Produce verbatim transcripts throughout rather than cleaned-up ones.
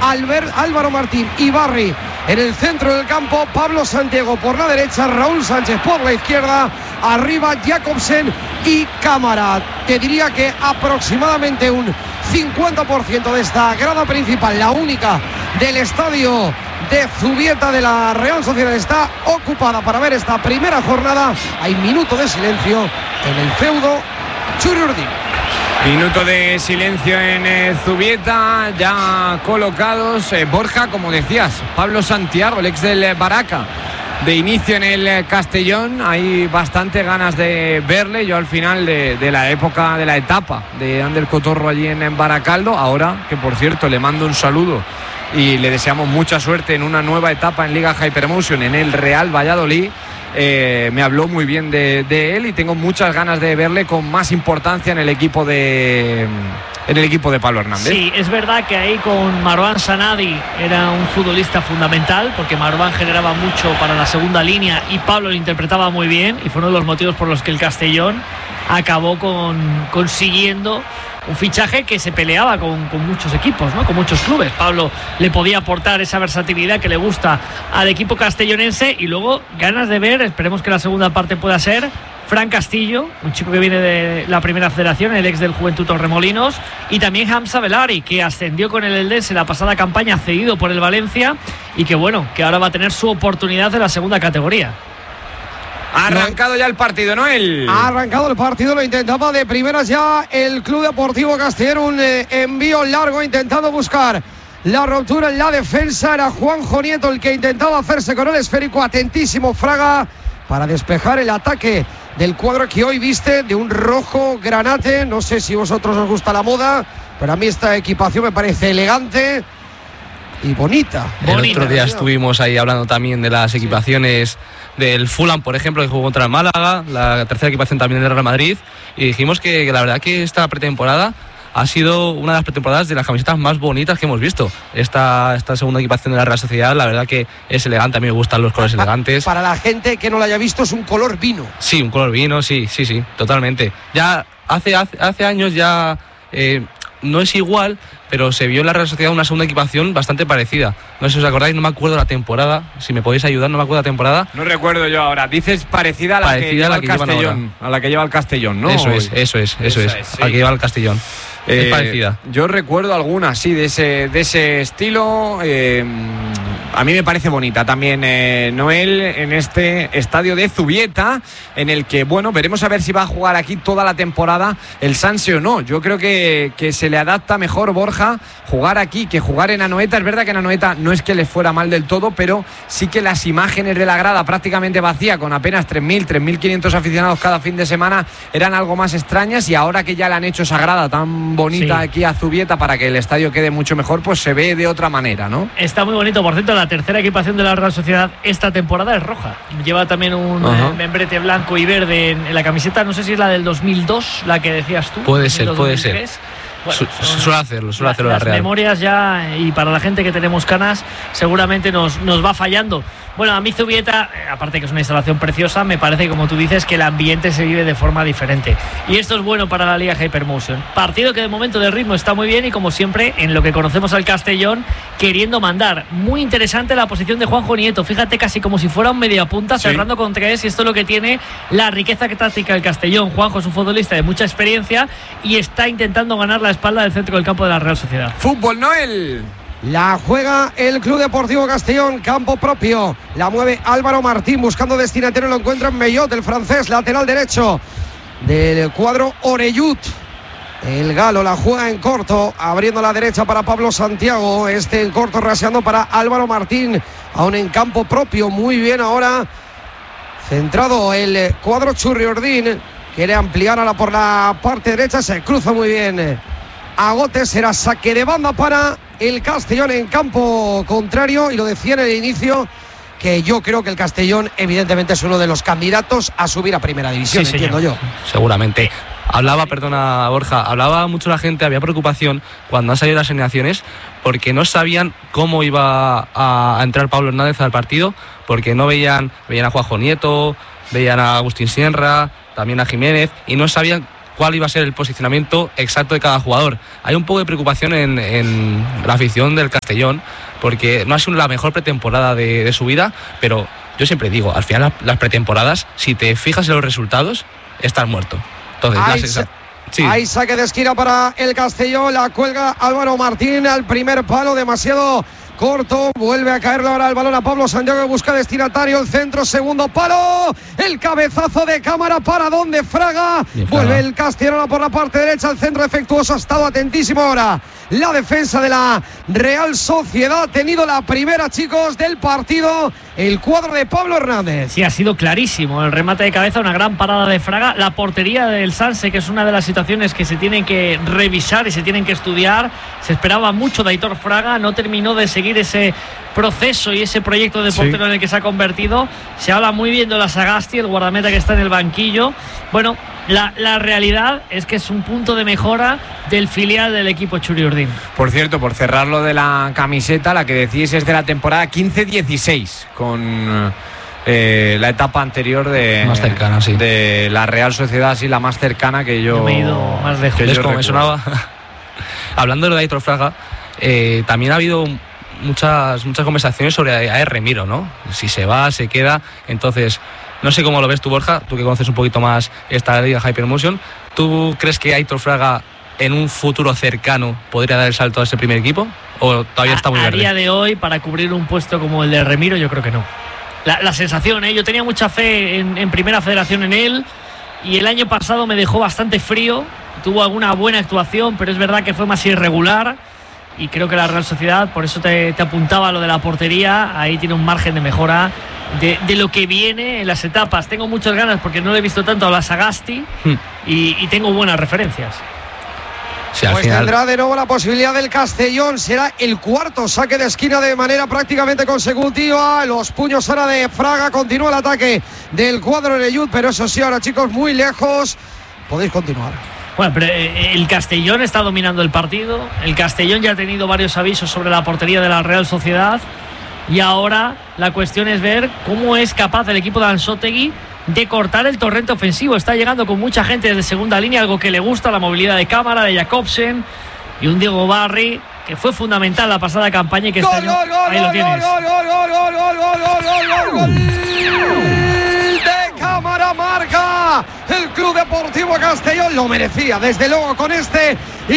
Albert, Álvaro Martín y Barry en el centro del campo, Pablo Santiago por la derecha, Raúl Sánchez por la izquierda, arriba Jacobsen y Cámara. Te diría que aproximadamente un cincuenta por ciento de esta grada principal, la única del estadio de Zubieta de la Real Sociedad, está ocupada para ver esta primera jornada. Hay minuto de silencio en el feudo Churi Urdin. Minuto de silencio en eh, Zubieta, ya colocados. Eh, Borja, como decías, Pablo Santiago, el ex del eh, Baraca, de inicio en el eh, Castellón. Hay bastante ganas de verle. Yo al final de, de la época, de la etapa de Ander Cotorro allí en, en Baracaldo, ahora que por cierto le mando un saludo y le deseamos mucha suerte en una nueva etapa en Liga Hypermotion en el Real Valladolid. Eh, me habló muy bien de, de él y tengo muchas ganas de verle con más importancia en el equipo de en el equipo de Pablo Hernández. Sí, es verdad que ahí con Marwan Sanadi era un futbolista fundamental, porque Marwan generaba mucho para la segunda línea y Pablo lo interpretaba muy bien, y fue uno de los motivos por los que el Castellón acabó con, consiguiendo un fichaje que se peleaba con, con muchos equipos, ¿no? Con muchos clubes. Pablo le podía aportar esa versatilidad que le gusta al equipo castellonense, y luego ganas de ver, esperemos que la segunda parte pueda ser, Fran Castillo, un chico que viene de la primera federación, el ex del Juventud Torremolinos, y también Hamza Belari, que ascendió con el Eldense la pasada campaña, cedido por el Valencia, y que bueno, que ahora va a tener su oportunidad en la segunda categoría. Ha arrancado ya el partido, Noel. Ha arrancado el partido, lo intentaba de primeras ya el Club Deportivo Castellón, un eh, envío largo intentando buscar la ruptura en la defensa. Era Juanjo Nieto el que intentaba hacerse con el esférico, atentísimo Fraga para despejar el ataque del cuadro que hoy viste de un rojo granate. No sé si vosotros os gusta la moda, pero a mí esta equipación me parece elegante y bonita. El bonita, otro día ¿no? estuvimos ahí hablando también de las equipaciones del Fulham, por ejemplo, que jugó contra el Málaga, la tercera equipación también del Real Madrid, y dijimos que, que la verdad que esta pretemporada ha sido una de las pretemporadas de las camisetas más bonitas que hemos visto. Esta, esta segunda equipación de la Real Sociedad, la verdad que es elegante, a mí me gustan los colores elegantes. Para la gente que no lo haya visto, es un color vino. Sí, un color vino, sí, sí, sí, totalmente. Ya hace, hace, hace años ya eh, no es igual, pero se vio en la Real Sociedad una segunda equipación bastante parecida. No sé si os acordáis, no me acuerdo la temporada, si me podéis ayudar, no me acuerdo la temporada. No recuerdo yo ahora. Dices parecida a la parecida que lleva a la el que Castellón, a la que lleva el Castellón, ¿no? Eso es, eso es, eso Esa es, es, sí. a la que lleva el Castellón. Eh, es parecida. Yo recuerdo alguna, sí, de ese, de ese estilo. Eh, a mí me parece bonita también, eh, Noel, en este estadio de Zubieta, en el que, bueno, veremos a ver si va a jugar aquí toda la temporada el Sanse o no. Yo creo que, que se le adapta mejor, Borja, jugar aquí que jugar en Anoeta. Es verdad que en Anoeta no es que le fuera mal del todo, pero sí que las imágenes de la grada prácticamente vacía, con apenas tres mil, tres mil quinientos aficionados cada fin de semana, eran algo más extrañas, y ahora que ya le han hecho esa grada tan bonita sí. aquí a Zubieta para que el estadio quede mucho mejor, pues se ve de otra manera, ¿no? Está muy bonito. Por cierto, la tercera equipación de la Real Sociedad esta temporada es roja. Lleva también un uh-huh. membrete blanco y verde en, en la camiseta. No sé si es la del dos mil dos, la que decías tú. Puede ser, dos mil dos, puede dos mil tres. ser. Bueno, Su, suele hacerlo, suele la, hacerlo la las Real. Memorias ya, y para la gente que tenemos canas, seguramente nos, nos va fallando. Bueno, a mí Zubieta, aparte que es una instalación preciosa, me parece, como tú dices, que el ambiente se vive de forma diferente. Y esto es bueno para la Liga Hypermotion. Partido que de momento de ritmo está muy bien, y como siempre, en lo que conocemos al Castellón, queriendo mandar. Muy interesante la posición de Juanjo Nieto. Fíjate, casi como si fuera un mediapunta, sí. cerrando con tres, y esto es lo que tiene la riqueza táctica del Castellón. Juanjo es un futbolista de mucha experiencia y está intentando ganar la espalda del centro del campo de la Real Sociedad. Fútbol, Noel. La juega el Club Deportivo Castellón, campo propio. La mueve Álvaro Martín buscando destinatario. Lo encuentra en Mellot, el francés, lateral derecho del cuadro Orellut. El galo la juega en corto, abriendo la derecha para Pablo Santiago. Este en corto, raseando para Álvaro Martín. Aún en campo propio, muy bien ahora. Centrado el cuadro Churriordín. Quiere ampliar ahora por la parte derecha. Se cruza muy bien Agote. Será saque de banda para el Castellón en campo contrario. Y lo decía en el inicio, que yo creo que el Castellón evidentemente es uno de los candidatos a subir a primera división, sí, entiendo yo. Seguramente. Hablaba, perdona Borja, hablaba mucho la gente, había preocupación cuando han salido las alineaciones, porque no sabían cómo iba a, a entrar Pablo Hernández al partido, porque no veían, veían a Juanjo Nieto, veían a Agustín Sierra, también a Jiménez, y no sabían cuál iba a ser el posicionamiento exacto de cada jugador. Hay un poco de preocupación en, en la afición del Castellón, porque no ha sido la mejor pretemporada de, de su vida, pero yo siempre digo, al final las pretemporadas, si te fijas en los resultados, estás muerto. Entonces, Hay, las, sí. hay saque de esquina para el Castellón, la cuelga Álvaro Martín al primer palo, demasiado corto, vuelve a caerle ahora el balón a Pablo Santiago que busca destinatario, el centro, segundo palo, el cabezazo de Cámara para donde Fraga, vuelve el Castellón por la parte derecha, el centro defectuoso, ha estado atentísimo ahora la defensa de la Real Sociedad, ha tenido la primera, chicos, del partido, el cuadro de Pablo Hernández. Sí, ha sido clarísimo el remate de cabeza, una gran parada de Fraga, la portería del Sanse, que es una de las situaciones que se tienen que revisar y se tienen que estudiar. Se esperaba mucho de Aitor Fraga, no terminó de seguir ese proceso y ese proyecto de portero sí. en el que se ha convertido. Se habla muy bien de la Sagasti, el guardameta que está en el banquillo. Bueno, la, la realidad es que es un punto de mejora del filial del equipo Churi Urdin. Por cierto, por cerrar lo de la camiseta, la que decís es de la temporada quince dieciséis, con eh, la etapa anterior de, más cercana, sí. de la Real Sociedad, sí, la más cercana que yo, yo me he ido más lejos. ¿Ves cómo me sonaba? Hablando de lo de Aitor Fraga, eh, también ha habido muchas muchas conversaciones sobre A R Miro, ¿no? Si se va, se queda. Entonces, no sé cómo lo ves tú, Borja, tú que conoces un poquito más esta liga Hypermotion. ¿Tú crees que Aitor Fraga en un futuro cercano podría dar el salto a ese primer equipo? ¿O todavía a, está muy a verde? A día de hoy, para cubrir un puesto como el de Remiro, yo creo que no. La, la sensación, ¿eh? Yo tenía mucha fe en, en Primera Federación en él, y el año pasado me dejó bastante frío. Tuvo alguna buena actuación, pero es verdad que fue más irregular. Y creo que la Real Sociedad, por eso te, te apuntaba lo de la portería, ahí tiene un margen de mejora de, de lo que viene en las etapas. Tengo muchas ganas porque no le he visto tanto a la Sagasti hmm. y, y tengo buenas referencias. Sí, pues final... tendrá de nuevo la posibilidad del Castellón. Será el cuarto saque de esquina de manera prácticamente consecutiva. Los puños ahora de Fraga. Continúa el ataque del cuadro de Oreyud, pero eso sí, ahora, chicos, muy lejos. Podéis continuar. Bueno, pero el Castellón está dominando el partido. El Castellón ya ha tenido varios avisos sobre la portería de la Real Sociedad. Y ahora la cuestión es ver cómo es capaz el equipo de Ansótegui de cortar el torrente ofensivo. Está llegando con mucha gente desde segunda línea, algo que le gusta, la movilidad de Cámara, de Jacobsen, y un Diego Barry que fue fundamental la pasada campaña y que este año ahí lo tienes. Gol, gol, gol, gol, gol, gol, gol, gol, gol, gol de Cámara, marca el Club Deportivo Castellón, lo merecía desde luego con este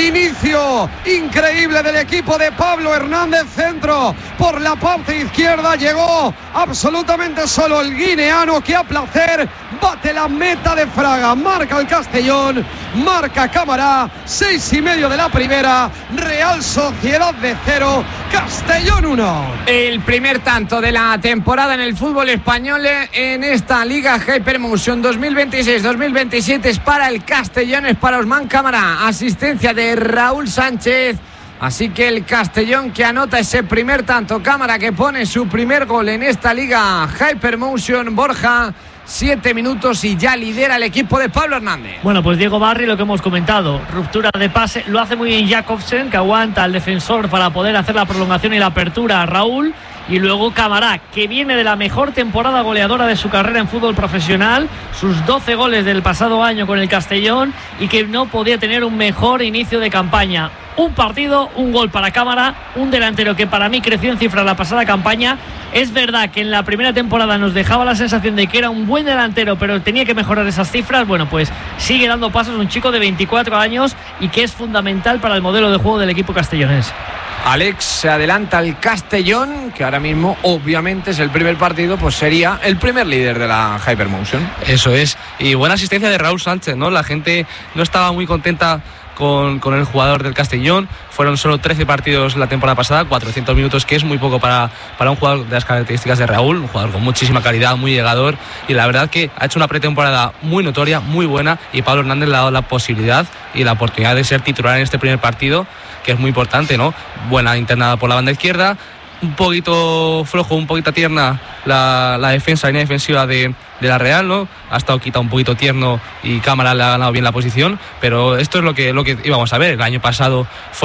inicio increíble del equipo de Pablo Hernández. Centro por la parte izquierda, llegó absolutamente solo el guineano, que a placer bate la meta de Fraga. Marca el Castellón, marca Cámara, seis y medio de la primera. Real Sociedad de cero, Castellón uno. El primer tanto de la temporada en el fútbol español en esta Liga Hypermotion dos mil veintiséis dos mil veintisiete es para el Castellón, es para Ousmane Cámara, asistencia de Raúl Sánchez. Así que el Castellón que anota ese primer tanto, Cámara que pone su primer gol en esta Liga Hypermotion. Borja, siete minutos y ya lidera el equipo de Pablo Hernández. Bueno, pues Diego Barry, lo que hemos comentado, ruptura de pase, lo hace muy bien Jacobsen, que aguanta al defensor para poder hacer la prolongación y la apertura a Raúl. Y luego Cámara, que viene de la mejor temporada goleadora de su carrera en fútbol profesional, sus doce goles del pasado año con el Castellón, y que no podía tener un mejor inicio de campaña. Un partido, un gol para Cámara, un delantero que para mí creció en cifras la pasada campaña. Es verdad que en la primera temporada nos dejaba la sensación de que era un buen delantero, pero tenía que mejorar esas cifras. Bueno, pues sigue dando pasos, un chico de veinticuatro años y que es fundamental para el modelo de juego del equipo castellonense. Alex, se adelanta el Castellón, que ahora mismo obviamente es el primer partido, pues sería el primer líder de la Hypermotion. Eso es, y buena asistencia de Raúl Sánchez, ¿no? La gente no estaba muy contenta con, con el jugador del Castellón. Fueron solo trece partidos la temporada pasada, cuatrocientos minutos, que es muy poco para, para un jugador de las características de Raúl, un jugador con muchísima calidad, muy llegador, y la verdad que ha hecho una pretemporada muy notoria, muy buena, y Pablo Hernández le ha dado la posibilidad y la oportunidad de ser titular en este primer partido, que es muy importante, ¿no? Buena internada por la banda izquierda, un poquito flojo, un poquito tierna la, la defensa, la línea defensiva de, de la Real, ¿no? Ha estado quitado un poquito tierno y Cámara le ha ganado bien la posición, pero esto es lo que, lo que íbamos a ver. El año pasado fueron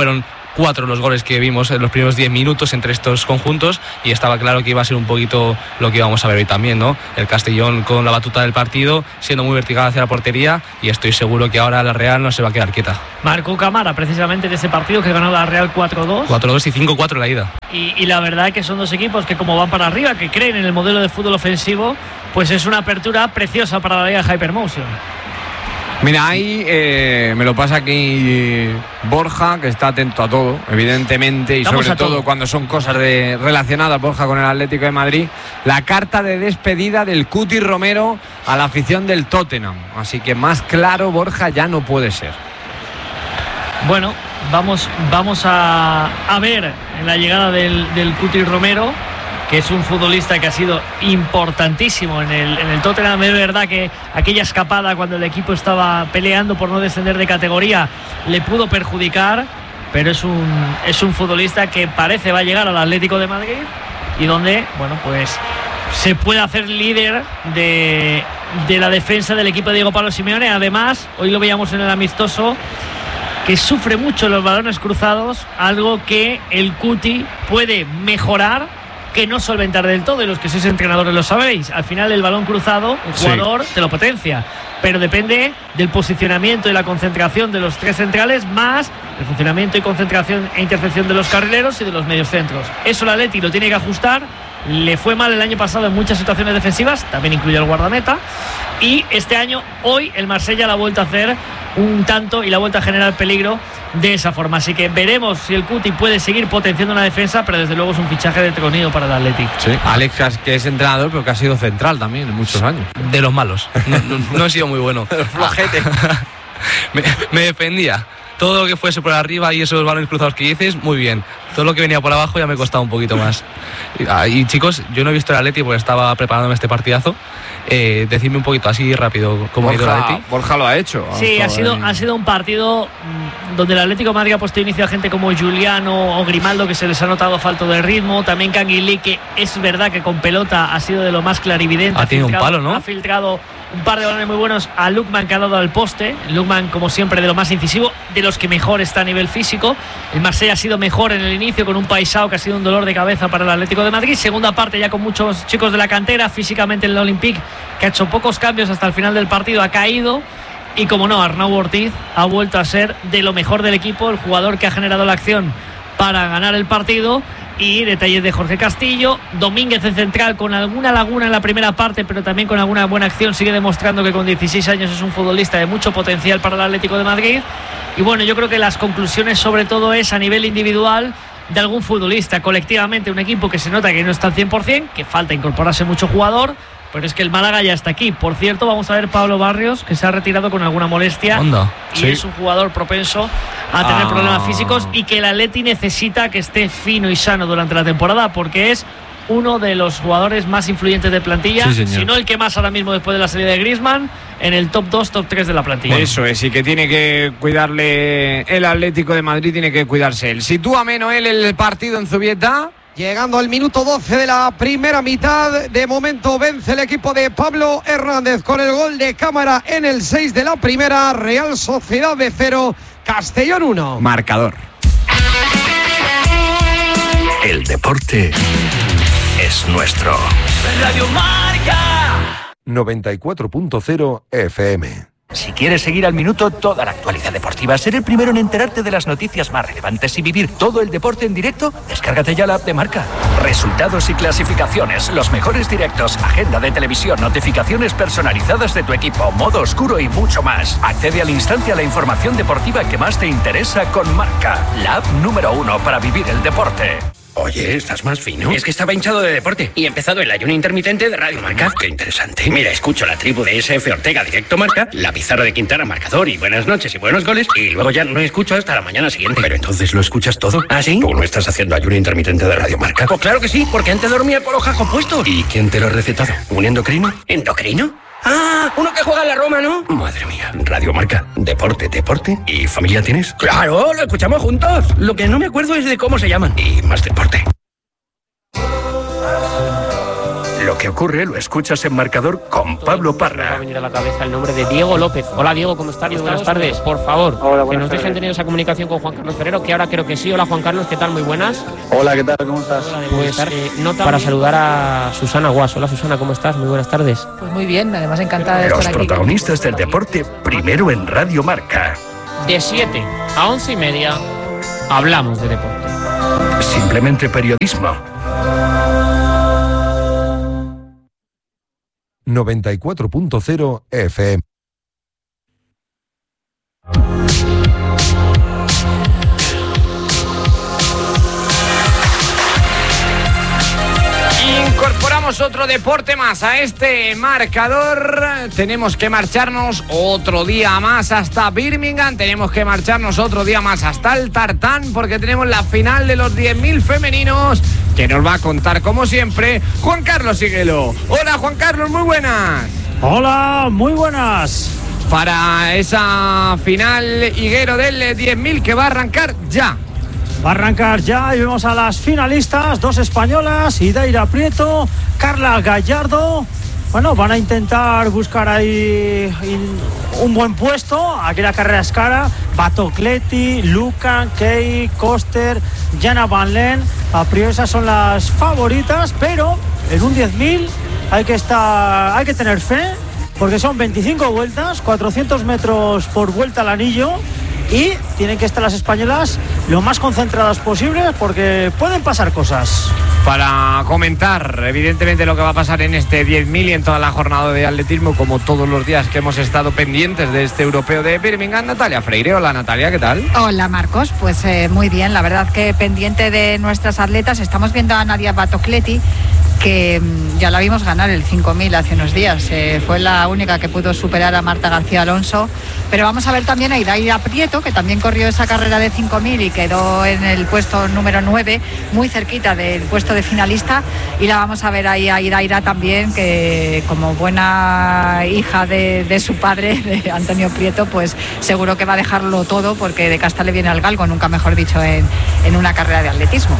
cuatro los goles que vimos en los primeros diez minutos entre estos conjuntos, y estaba claro que iba a ser un poquito lo que íbamos a ver hoy también, ¿no? El Castellón con la batuta del partido, siendo muy vertical hacia la portería, y estoy seguro que ahora la Real no se va a quedar quieta. Marcó Camara precisamente en ese partido que ganó la Real cuatro dos. cuatro dos y cinco cuatro la ida. Y, y la verdad es que son dos equipos que, como van para arriba, que creen en el modelo de fútbol ofensivo, pues es una apertura preciosa para la Liga Hypermotion. Mira, ahí eh, me lo pasa aquí Borja, que está atento a todo, evidentemente, y Estamos sobre todo, todo cuando son cosas de, relacionadas, Borja, con el Atlético de Madrid. La carta de despedida del Cuti Romero a la afición del Tottenham. Así que más claro, Borja, ya no puede ser. Bueno, vamos, vamos a, a ver en la llegada del, del Cuti Romero, que es un futbolista que ha sido importantísimo en el, en el Tottenham. Es verdad que aquella escapada cuando el equipo estaba peleando por no descender de categoría le pudo perjudicar, pero es un, es un futbolista que parece va a llegar al Atlético de Madrid y donde, bueno, pues se puede hacer líder de, de la defensa del equipo de Diego Pablo Simeone. Además, hoy lo veíamos en el amistoso, que sufre mucho los balones cruzados, algo que el Cuti puede mejorar, que no solventar del todo, y los que sois entrenadores lo sabéis. Al final el balón cruzado, el jugador sí te lo potencia, pero depende del posicionamiento y la concentración de los tres centrales, más el funcionamiento y concentración e intercepción de los carrileros y de los mediocentros. Eso el Atleti lo tiene que ajustar. Le fue mal el año pasado en muchas situaciones defensivas, también incluye el guardameta, y este año, hoy, el Marsella la ha vuelto a hacer un tanto y la ha vuelto a generar peligro de esa forma. Así que veremos si el Cuti puede seguir potenciando una defensa, pero desde luego es un fichaje de tronido para el Atlético. Sí, Alex, que es entrenador, pero que ha sido central también en muchos años. De los malos. No, no, no he sido muy bueno. Flojete. me, me defendía. Todo lo que fuese por arriba y esos balones cruzados que dices, muy bien. Todo lo que venía por abajo ya me costaba un poquito más. Y, y chicos, yo no he visto el Atleti porque estaba preparándome este partidazo. Eh, decidme un poquito así rápido cómo Borja, ha ido el Atleti. Borja lo ha hecho. Sí, ha sido, ha sido un partido mmm, donde el Atlético de Madrid ha puesto inicio a gente como Juliano o Grimaldo, que se les ha notado falta de ritmo. También Canguilí, que es verdad que con pelota ha sido de lo más clarividente. Ha tenido un palo, ¿no? Ha filtrado un par de balones muy buenos a Lukman, que ha dado al poste. Lukman, como siempre, de lo más incisivo, de los que mejor está a nivel físico. El Marsella ha sido mejor en el inicio, con un Paisao que ha sido un dolor de cabeza para el Atlético de Madrid. Segunda parte ya con muchos chicos de la cantera, físicamente en el Olympique, que ha hecho pocos cambios hasta el final del partido, ha caído. Y como no, Arnau Ortiz ha vuelto a ser de lo mejor del equipo, el jugador que ha generado la acción para ganar el partido. Y detalles de Jorge Castillo. Domínguez en central, con alguna laguna en la primera parte, pero también con alguna buena acción, sigue demostrando que con dieciséis años es un futbolista de mucho potencial para el Atlético de Madrid. Y bueno, yo creo que las conclusiones sobre todo es a nivel individual de algún futbolista. Colectivamente un equipo que se nota que no está al cien por ciento, que falta incorporarse mucho jugador, pero es que el Málaga ya está aquí. Por cierto, vamos a ver Pablo Barrios, que se ha retirado con alguna molestia. Onda, y sí. es un jugador propenso a tener ah. problemas físicos, y que el Atleti necesita que esté fino y sano durante la temporada, porque es uno de los jugadores más influyentes de plantilla, sí, si no el que más ahora mismo después de la salida de Griezmann, en el top dos, top tres de la plantilla. Eso es, y que tiene que cuidarle el Atlético de Madrid, tiene que cuidarse él. Sitúame, Noel, el partido en Zubieta. Llegando al minuto doce de la primera mitad, de momento vence el equipo de Pablo Hernández con el gol de Cámara en el seis de la primera. Real Sociedad de cero, Castellón uno. Marcador. El deporte es nuestro. Radio Marca noventa y cuatro punto cero F M. Si quieres seguir al minuto toda la actualidad deportiva, ser el primero en enterarte de las noticias más relevantes y vivir todo el deporte en directo, descárgate ya la app de Marca. Resultados y clasificaciones, los mejores directos, agenda de televisión, notificaciones personalizadas de tu equipo, modo oscuro y mucho más. Accede al instante a la información deportiva que más te interesa con Marca, la app número uno para vivir el deporte. Oye, ¿estás más fino? Es que estaba hinchado de deporte y he empezado el ayuno intermitente de Radio Marca. Qué interesante. Mira, escucho la tribu de S F Ortega Directo Marca, la pizarra de Quintana Marcador y buenas noches y buenos goles, y luego ya no escucho hasta la mañana siguiente. Pero entonces lo escuchas todo. ¿Ah, sí? ¿Tú no estás haciendo ayuno intermitente de Radio Marca? Pues claro que sí, porque antes dormía con los jajos puestos. ¿Y quién te lo ha recetado? ¿Un endocrino? ¿Endocrino? Ah, uno que juega en la Roma, ¿no? Madre mía, Radio Marca, deporte, deporte. ¿Y familia tienes? Claro, lo escuchamos juntos. Lo que no me acuerdo es de cómo se llaman. Y más deporte. Lo que ocurre lo escuchas en Marcador con Pablo Parra. Me va a venir a la cabeza el nombre de Diego López. Hola Diego, ¿cómo estás? Muy buenas tardes. Por favor, Hola, que nos tardes. dejen tener esa comunicación con Juan Carlos Ferrero, que ahora creo que sí. Hola Juan Carlos, ¿qué tal? Muy buenas. Hola, ¿qué tal? ¿Cómo estás? Pues eh, nota para saludar a Susana Guas. Hola Susana, ¿cómo estás? Muy buenas tardes. Pues muy bien, además encantada de Los estar aquí. protagonistas del deporte, primero en Radio Marca. De siete a once y media hablamos de deporte. Simplemente periodismo. noventa y cuatro punto cero F M. Incorporamos otro deporte más a este marcador. Tenemos que marcharnos otro día más hasta Birmingham. Tenemos que marcharnos otro día más hasta el tartán, porque tenemos la final de los diez mil femeninos, que nos va a contar, como siempre, Juan Carlos Higuero. Hola Juan Carlos, muy buenas. Hola, muy buenas. Para esa final, Higuero, del diez mil, que va a arrancar ya. Va a arrancar ya y vemos a las finalistas, dos españolas, Idaira Prieto, Carla Gallardo. Bueno, van a intentar buscar ahí un buen puesto. Aquí la carrera es cara. Batocleti, Lucan, Kei, Koster, Jana Van Len. A priori esas son las favoritas, pero en un diez mil hay que estar, hay que tener fe, porque son veinticinco vueltas, cuatrocientos metros por vuelta al anillo. Y tienen que estar las españolas lo más concentradas posible, porque pueden pasar cosas. Para comentar, evidentemente, lo que va a pasar en este diez mil y en toda la jornada de atletismo, como todos los días que hemos estado pendientes de este europeo de Birmingham, Natalia Freire. Hola Natalia, ¿qué tal? Hola Marcos, pues eh, muy bien, la verdad que pendiente de nuestras atletas. Estamos viendo a Nadia Batocleti, que ya la vimos ganar el cinco mil hace unos días, eh, fue la única que pudo superar a Marta García Alonso, pero vamos a ver también a Idaira Prieto, que también corrió esa carrera de cinco mil y quedó en el puesto número nueve, muy cerquita del puesto de finalista, y la vamos a ver ahí a Idaira también, que como buena hija de, de su padre, de Antonio Prieto, pues seguro que va a dejarlo todo, porque de casta le viene al galgo, nunca mejor dicho, en, en una carrera de atletismo.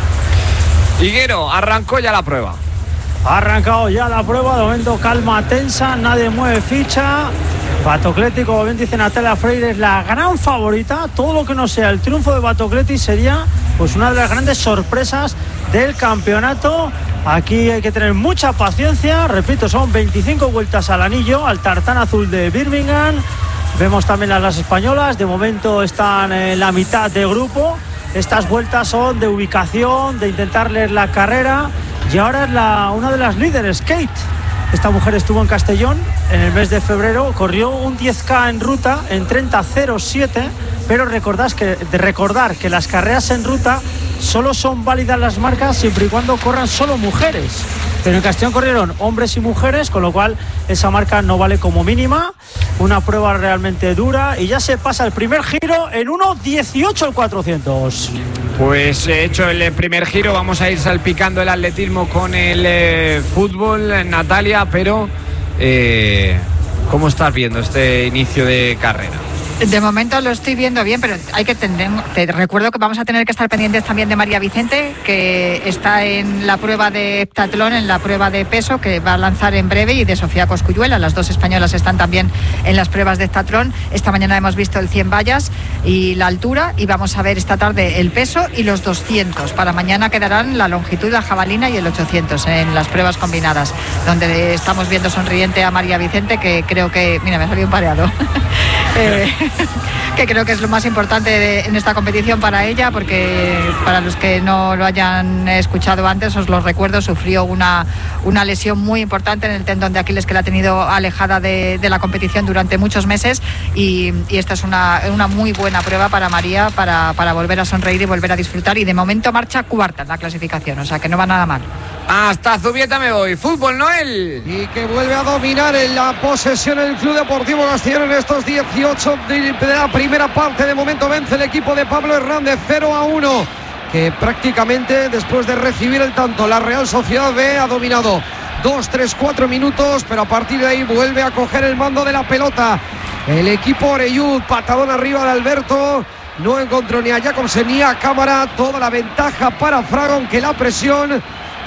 Higuero, arrancó ya la prueba. Ha arrancado ya la prueba, de momento calma tensa, nadie mueve ficha. Batocleti, como bien dice Natalia Freire, es la gran favorita. Todo lo que no sea el triunfo de Batocleti sería pues una de las grandes sorpresas del campeonato. Aquí hay que tener mucha paciencia, repito, son veinticinco vueltas al anillo, al tartán azul de Birmingham. Vemos también a las españolas, de momento están en la mitad de grupo. Estas vueltas son de ubicación, de intentar leer la carrera. Y ahora es la, una de las líderes, Kate. Esta mujer estuvo en Castellón en el mes de febrero, corrió un diez K en ruta en treinta cero siete, pero recordad que, de recordar que las carreras en ruta solo son válidas las marcas siempre y cuando corran solo mujeres. Pero en Castellón corrieron hombres y mujeres, con lo cual esa marca no vale como mínima. Una prueba realmente dura, y ya se pasa el primer giro en uno dieciocho el cuatrocientos. Pues hecho el primer giro, vamos a ir salpicando el atletismo con el eh, fútbol, Natalia, pero eh, ¿cómo estás viendo este inicio de carrera? De momento lo estoy viendo bien, pero hay que tener, te recuerdo que vamos a tener que estar pendientes también de María Vicente, que está en la prueba de heptatlón, en la prueba de peso, que va a lanzar en breve, y de Sofía Cosculluela. Las dos españolas están también en las pruebas de heptatlón. Esta mañana hemos visto el cien vallas y la altura, y vamos a ver esta tarde el peso y los doscientos. Para mañana quedarán la longitud, la jabalina y el ochocientos en las pruebas combinadas, donde estamos viendo sonriente a María Vicente, que creo que, mira, me ha salido un pareado. eh, que creo que es lo más importante de, en esta competición para ella, porque para los que no lo hayan escuchado antes, os lo recuerdo, sufrió una, una lesión muy importante en el tendón de Aquiles, que la ha tenido alejada de, de la competición durante muchos meses, y, y esta es una, una muy buena prueba para María, para, para volver a sonreír y volver a disfrutar, y de momento marcha cuarta en la clasificación, o sea que no va nada mal. Hasta Zubieta me voy. Fútbol, Noel. Y que vuelve a dominar en la posesión el Club Deportivo Castellón en estos dieciocho de la primera parte. De momento vence el equipo de Pablo Hernández cero a uno, que prácticamente después de recibir el tanto, la Real Sociedad B ha dominado dos, tres, cuatro minutos, pero a partir de ahí vuelve a coger el mando de la pelota el equipo Oreyud. Patadón arriba de Alberto, no encontró ni a Jacobsen ni a Cámara. Toda la ventaja para Fraga, aunque la presión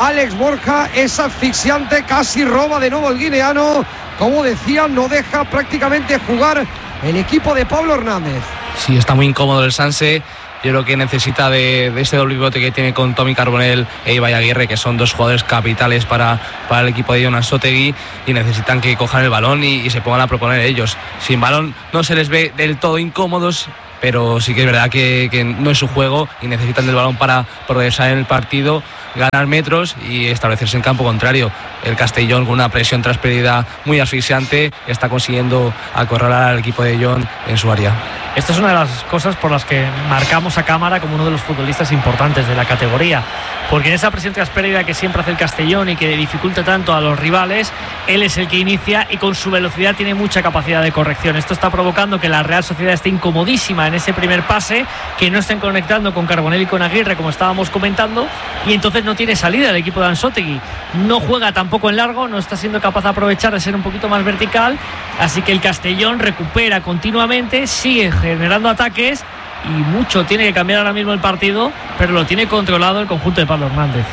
Alex Borja es asfixiante, casi roba de nuevo el guineano. Como decía, no deja prácticamente jugar el equipo de Pablo Hernández. Sí, está muy incómodo el Sanse. Yo creo que necesita de, de ese doble pivote que tiene con Tommy Carbonell e Ibai Aguirre, que son dos jugadores capitales para, para el equipo de Jon Anzoátegui, y necesitan que cojan el balón y, y se pongan a proponer ellos. Sin balón no se les ve del todo incómodos, pero sí que es verdad que, que no es su juego y necesitan del balón para progresar en el partido, ganar metros y establecerse en campo contrario. El Castellón, con una presión tras pérdida muy asfixiante, está consiguiendo acorralar al equipo de Jon en su área. Esta es una de las cosas por las que marcamos a Cámara como uno de los futbolistas importantes de la categoría, porque en esa presión tras pérdida que siempre hace el Castellón y que dificulta tanto a los rivales, él es el que inicia y con su velocidad tiene mucha capacidad de corrección. Esto está provocando que la Real Sociedad esté incomodísima en ese primer pase, que no estén conectando con Carbonell y con Aguirre, como estábamos comentando, y entonces no tiene salida el equipo de Anzoátegui. No juega tampoco en largo, no está siendo capaz de aprovechar de ser un poquito más vertical, así que el Castellón recupera continuamente, sigue generando ataques y mucho tiene que cambiar ahora mismo el partido, pero lo tiene controlado el conjunto de Pablo Hernández.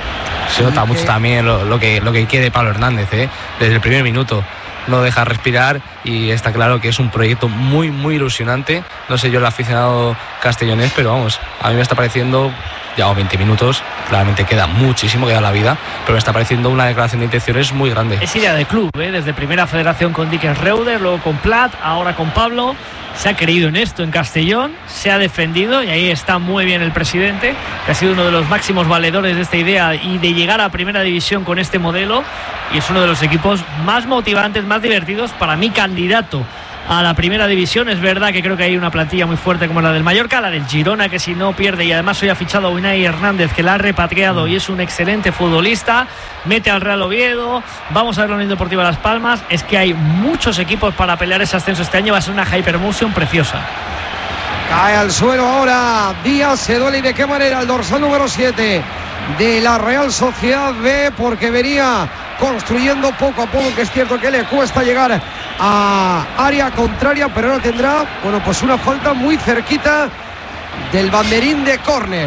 Se nota mucho también lo, lo, que, lo que quiere Pablo Hernández, ¿eh? Desde el primer minuto no deja respirar y está claro que es un proyecto muy muy ilusionante. No sé yo el aficionado castellonés, pero vamos, a mí me está pareciendo, llevamos veinte minutos, claramente queda muchísimo, queda la vida, pero me está pareciendo una declaración de intenciones muy grande. Es idea de club, ¿eh? Desde primera federación con Dickens Reuter, luego con Plat, ahora con Pablo. Se ha creído en esto en Castellón, se ha defendido y ahí está muy bien el presidente, que ha sido uno de los máximos valedores de esta idea y de llegar a primera división con este modelo, y es uno de los equipos más motivantes, más divertidos, para mí candidato a la primera división. Es verdad que creo que hay una plantilla muy fuerte como la del Mallorca, la del Girona, que si no pierde, y además hoy ha fichado a Unai Hernández, que la ha repatriado y es un excelente futbolista, mete al Real Oviedo, vamos a ver la Unión Deportiva Las Palmas. Es que hay muchos equipos para pelear ese ascenso este año, va a ser una hypermotion preciosa. Cae al suelo ahora Díaz, se duele, y de qué manera, el dorsal número siete de la Real Sociedad B, porque venía construyendo poco a poco, que es cierto que le cuesta llegar a área contraria, pero ahora tendrá, bueno, pues una falta muy cerquita del banderín de córner.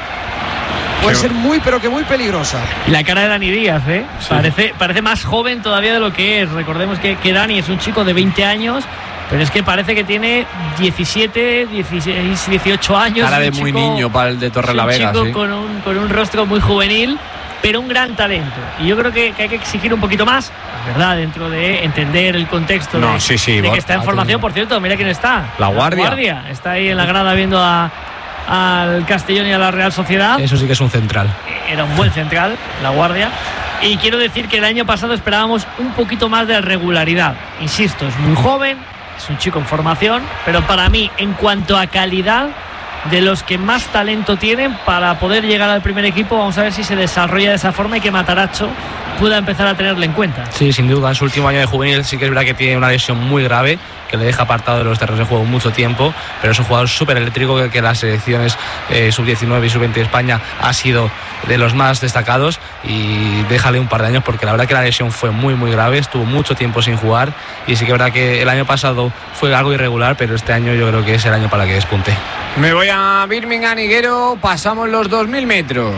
Puede ser muy, pero que muy peligrosa. Y la cara de Dani Díaz, ¿eh? Sí. Parece, parece más joven todavía de lo que es. Recordemos que, que Dani es un chico de veinte años, pero es que parece que tiene diecisiete, dieciséis, dieciocho años. Cara de muy chico, niño para el de Torrelavega. Un chico sí. con, un, con un rostro muy juvenil, pero un gran talento. Y yo creo que, que hay que exigir un poquito más, ¿verdad? Dentro de entender el contexto no, de, sí, sí, de que está en formación. Por cierto, mira quién está. La Guardia. La Guardia. Está ahí en la grada viendo a, al Castellón y a la Real Sociedad. Eso sí que es un central. Era un buen central, La Guardia. Y quiero decir que el año pasado esperábamos un poquito más de regularidad. Insisto, es muy joven, es un chico en formación, pero para mí, en cuanto a calidad, de los que más talento tienen para poder llegar al primer equipo, vamos a ver si se desarrolla de esa forma y que Mataracho pueda empezar a tenerle en cuenta. Sí, sin duda, en su último año de juvenil sí que es verdad que tiene una lesión muy grave que le deja apartado de los terrenos de juego mucho tiempo, pero es un jugador súper eléctrico que, que las selecciones eh, sub diecinueve y sub veinte de España ha sido de los más destacados, y déjale un par de años porque la verdad que la lesión fue muy muy grave, estuvo mucho tiempo sin jugar, y sí que es verdad que el año pasado fue algo irregular, pero este año yo creo que es el año para que despunte. Me voy a Birmingham, Higuero, pasamos los dos mil metros.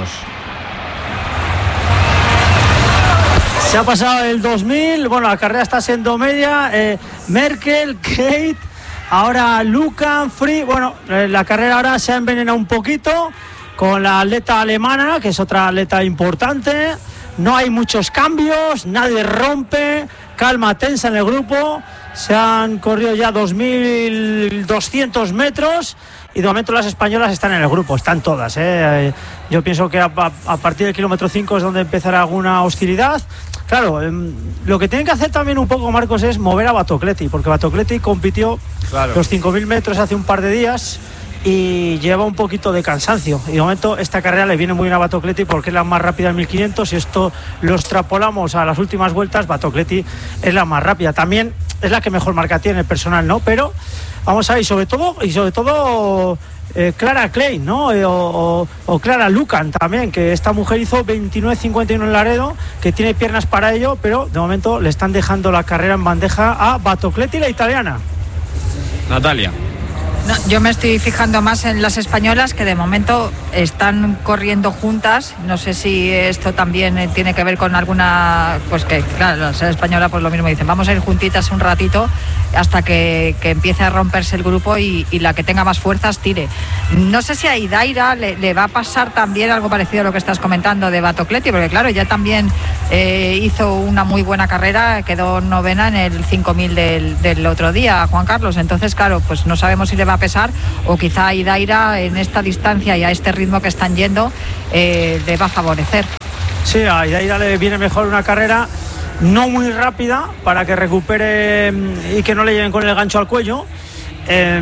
Se ha pasado el dos mil, bueno, la carrera está siendo media, eh, Merkel, Kate, ahora Lucan, Free, bueno, eh, la carrera ahora se ha envenenado un poquito con la atleta alemana, que es otra atleta importante, no hay muchos cambios, nadie rompe, calma tensa en el grupo, se han corrido ya dos mil doscientos metros, y de momento las españolas están en el grupo, están todas, ¿eh? Yo pienso que a, a, a partir del kilómetro cinco es donde empezará alguna hostilidad. Claro, eh, lo que tienen que hacer también un poco, Marcos, es mover a Batocleti, porque Batocleti compitió claro. los cinco mil metros hace un par de días y lleva un poquito de cansancio, y de momento esta carrera le viene muy bien a Batocleti porque es la más rápida en mil quinientos, y esto lo extrapolamos a las últimas vueltas, Batocleti es la más rápida, también es la que mejor marca tiene el personal, ¿no? Pero vamos a ver, y sobre todo, y sobre todo eh, Clara Klein, ¿no? Eh, o, o, o Clara Lucan también, que esta mujer hizo veintinueve cincuenta y uno en Laredo, que tiene piernas para ello, pero de momento le están dejando la carrera en bandeja a Batocleti, la italiana. Natalia. No, yo me estoy fijando más en las españolas que de momento están corriendo juntas. No sé si esto también tiene que ver con alguna, pues que claro, las españolas pues lo mismo dicen, vamos a ir juntitas un ratito hasta que, que empiece a romperse el grupo y, y la que tenga más fuerzas tire. No sé si a Idaira le, le va a pasar también algo parecido a lo que estás comentando de Batocleti, porque claro, ya también eh, hizo una muy buena carrera, quedó novena en el cinco mil del, del otro día, Juan Carlos. Entonces, claro, pues no sabemos si le va a pesar o quizá a Idaira en esta distancia y a este ritmo que están yendo eh, le va a favorecer. Sí, a Idaira le viene mejor una carrera no muy rápida para que recupere y que no le lleven con el gancho al cuello. Eh,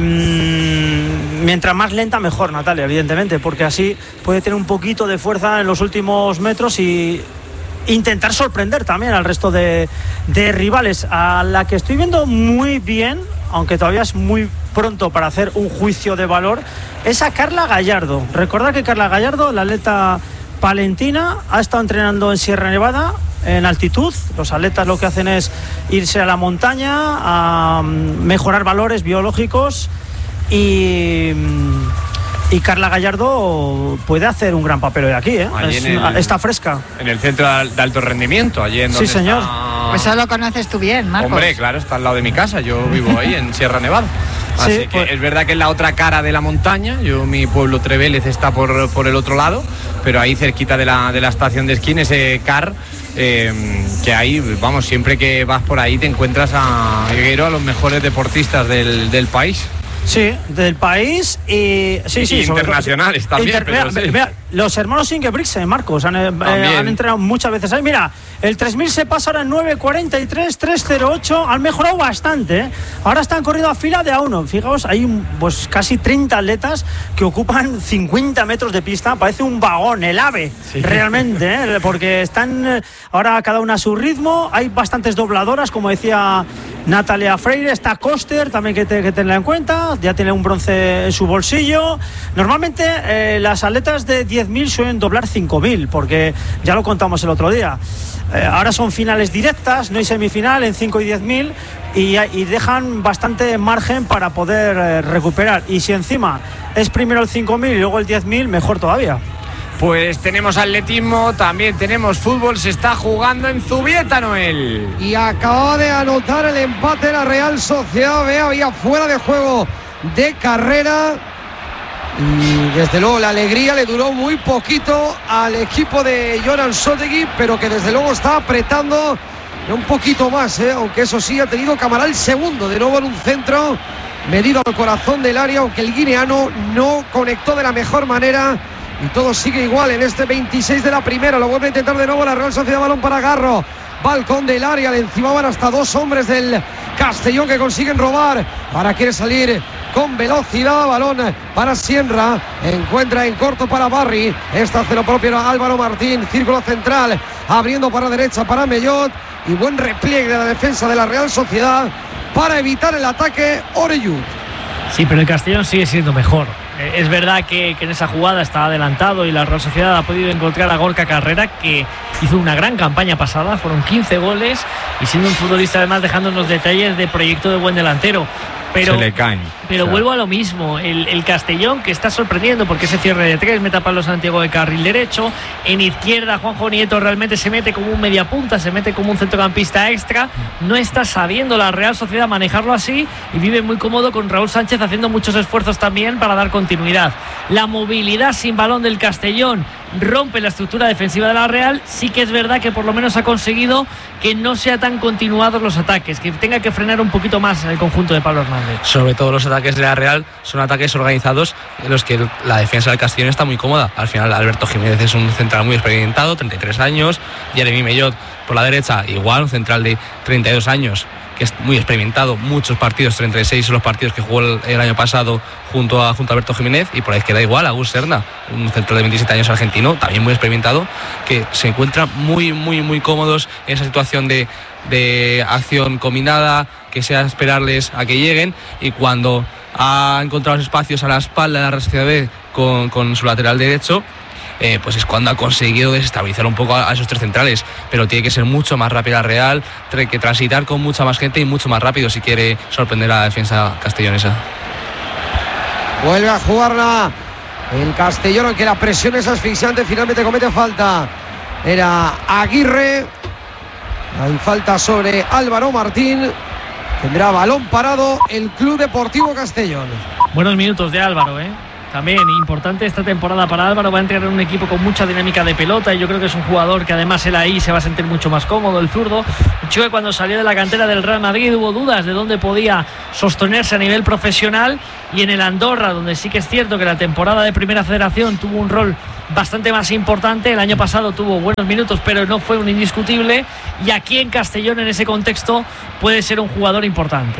mientras más lenta mejor, Natalia, evidentemente, porque así puede tener un poquito de fuerza en los últimos metros y intentar sorprender también al resto de, de rivales. A la que estoy viendo muy bien, aunque todavía es muy pronto para hacer un juicio de valor, es a Carla Gallardo. Recordad que Carla Gallardo, la atleta palentina, ha estado entrenando en Sierra Nevada en altitud. Los atletas lo que hacen es irse a la montaña a mejorar valores biológicos y, y Carla Gallardo puede hacer un gran papel hoy aquí, ¿eh? Es, el, está fresca. En el centro de alto rendimiento, allí en donde sí, señor. Está... Pues eso lo conoces tú bien, Marcos. Hombre, claro, está al lado de mi casa, yo vivo ahí en Sierra Nevada. Así sí, que pues... es verdad que es la otra cara de la montaña. Yo, mi pueblo Trevélez está por, por el otro lado, pero ahí cerquita de la, de la estación de esquí, en ese car, eh, que ahí, vamos, siempre que vas por ahí te encuentras a, a los mejores deportistas del, del país. Sí, del país y sí, y sí, internacionales todo, también. Inter, pero vea, sí. vea, los hermanos Ingebrigtsen, Marcos, han, eh, han entrenado muchas veces ahí. Mira, el tres mil se pasa ahora en nueve cuarenta y tres, tres cero ocho. Han mejorado bastante, ¿eh? Ahora están corriendo a fila de a uno. Fijaos, hay pues casi treinta atletas que ocupan cincuenta metros de pista. Parece un vagón, el AVE, sí. Realmente, ¿eh? Porque están ahora cada una a su ritmo. Hay bastantes dobladoras, como decía Natalia Freire. Está Koster, también que, te, que tenerla en cuenta. Ya tiene un bronce en su bolsillo. Normalmente eh, las atletas de diez mil suelen doblar cinco mil, porque ya lo contamos el otro día. Eh, ahora son finales directas, no hay semifinal en cinco y diez mil y, y dejan bastante margen para poder eh, recuperar. Y si encima es primero el cinco mil y luego el diez mil, mejor todavía. Pues tenemos atletismo, también tenemos fútbol, se está jugando en Zubieta, Noel. Y acaba de anotar el empate la Real Sociedad, ve, había fuera de juego de carrera. Y desde luego la alegría le duró muy poquito al equipo de Joran Sotegui, pero que desde luego está apretando un poquito más, ¿eh? Aunque eso sí, ha tenido Camaral segundo, de nuevo en un centro medido al corazón del área, aunque el guineano no conectó de la mejor manera. Y todo sigue igual en este veintiséis de la primera. Lo vuelve a intentar de nuevo la Real Sociedad. Balón para Garro. Balcón del área. Le encimaban hasta dos hombres del Castellón que consiguen robar. Ahora quiere salir con velocidad. Balón para Sierra. Encuentra en corto para Barry. Esta hace lo propio Álvaro Martín. Círculo central. Abriendo para derecha para Mellot. Y buen repliegue de la defensa de la Real Sociedad para evitar el ataque Oreyud. Sí, pero el Castellón sigue siendo mejor. Es verdad que, que en esa jugada está adelantado y la Real Sociedad ha podido encontrar a Gorka Carrera, que hizo una gran campaña pasada, fueron quince goles y siendo un futbolista además dejándonos detalles de proyecto de buen delantero. Pero, se le caen. Pero o sea. vuelvo a lo mismo, el, el Castellón que está sorprendiendo porque ese cierre de tres mete a Pablo Santiago de carril derecho, en izquierda Juanjo Nieto realmente se mete como un mediapunta, se mete como un centrocampista extra, no está sabiendo la Real Sociedad manejarlo así y vive muy cómodo con Raúl Sánchez haciendo muchos esfuerzos también para dar continuidad. La movilidad sin balón del Castellón rompe la estructura defensiva de la Real. Sí que es verdad que por lo menos ha conseguido que no sea tan continuados los ataques, que tenga que frenar un poquito más el conjunto de Pablo Hernández. Sobre todo los ataques de la Real son ataques organizados en los que la defensa del Castellón está muy cómoda. Al final Alberto Jiménez es un central muy experimentado, treinta y tres años. Jeremy Mellot por la derecha igual, un central de treinta y dos años que es muy experimentado, muchos partidos, treinta y seis son los partidos que jugó el, el año pasado junto a, junto a Alberto Jiménez. Y por ahí queda igual Agus Serna, un central de veintisiete años argentino, también muy experimentado, que se encuentra muy, muy, muy cómodos en esa situación de, de acción combinada, que sea esperarles a que lleguen, y cuando ha encontrado los espacios a la espalda de la Real Sociedad B con, con su lateral derecho, Eh, pues es cuando ha conseguido desestabilizar un poco a, a esos tres centrales, pero tiene que ser mucho más rápida Real, tiene que transitar con mucha más gente y mucho más rápido si quiere sorprender a la defensa castellonesa. Vuelve a jugarla el Castellón, aunque la presión es asfixiante. Finalmente comete falta. Era Aguirre. Hay falta sobre Álvaro Martín. Tendrá balón parado el Club Deportivo Castellón. Buenos minutos de Álvaro, ¿eh? También importante esta temporada para Álvaro. Va a entrar en un equipo con mucha dinámica de pelota y yo creo que es un jugador que además él ahí se va a sentir mucho más cómodo, el zurdo. Un chico que cuando salió de la cantera del Real Madrid hubo dudas de dónde podía sostenerse a nivel profesional, y en el Andorra, donde sí que es cierto que la temporada de Primera Federación tuvo un rol bastante más importante. El año pasado tuvo buenos minutos, pero no fue un indiscutible, y aquí en Castellón, en ese contexto, puede ser un jugador importante.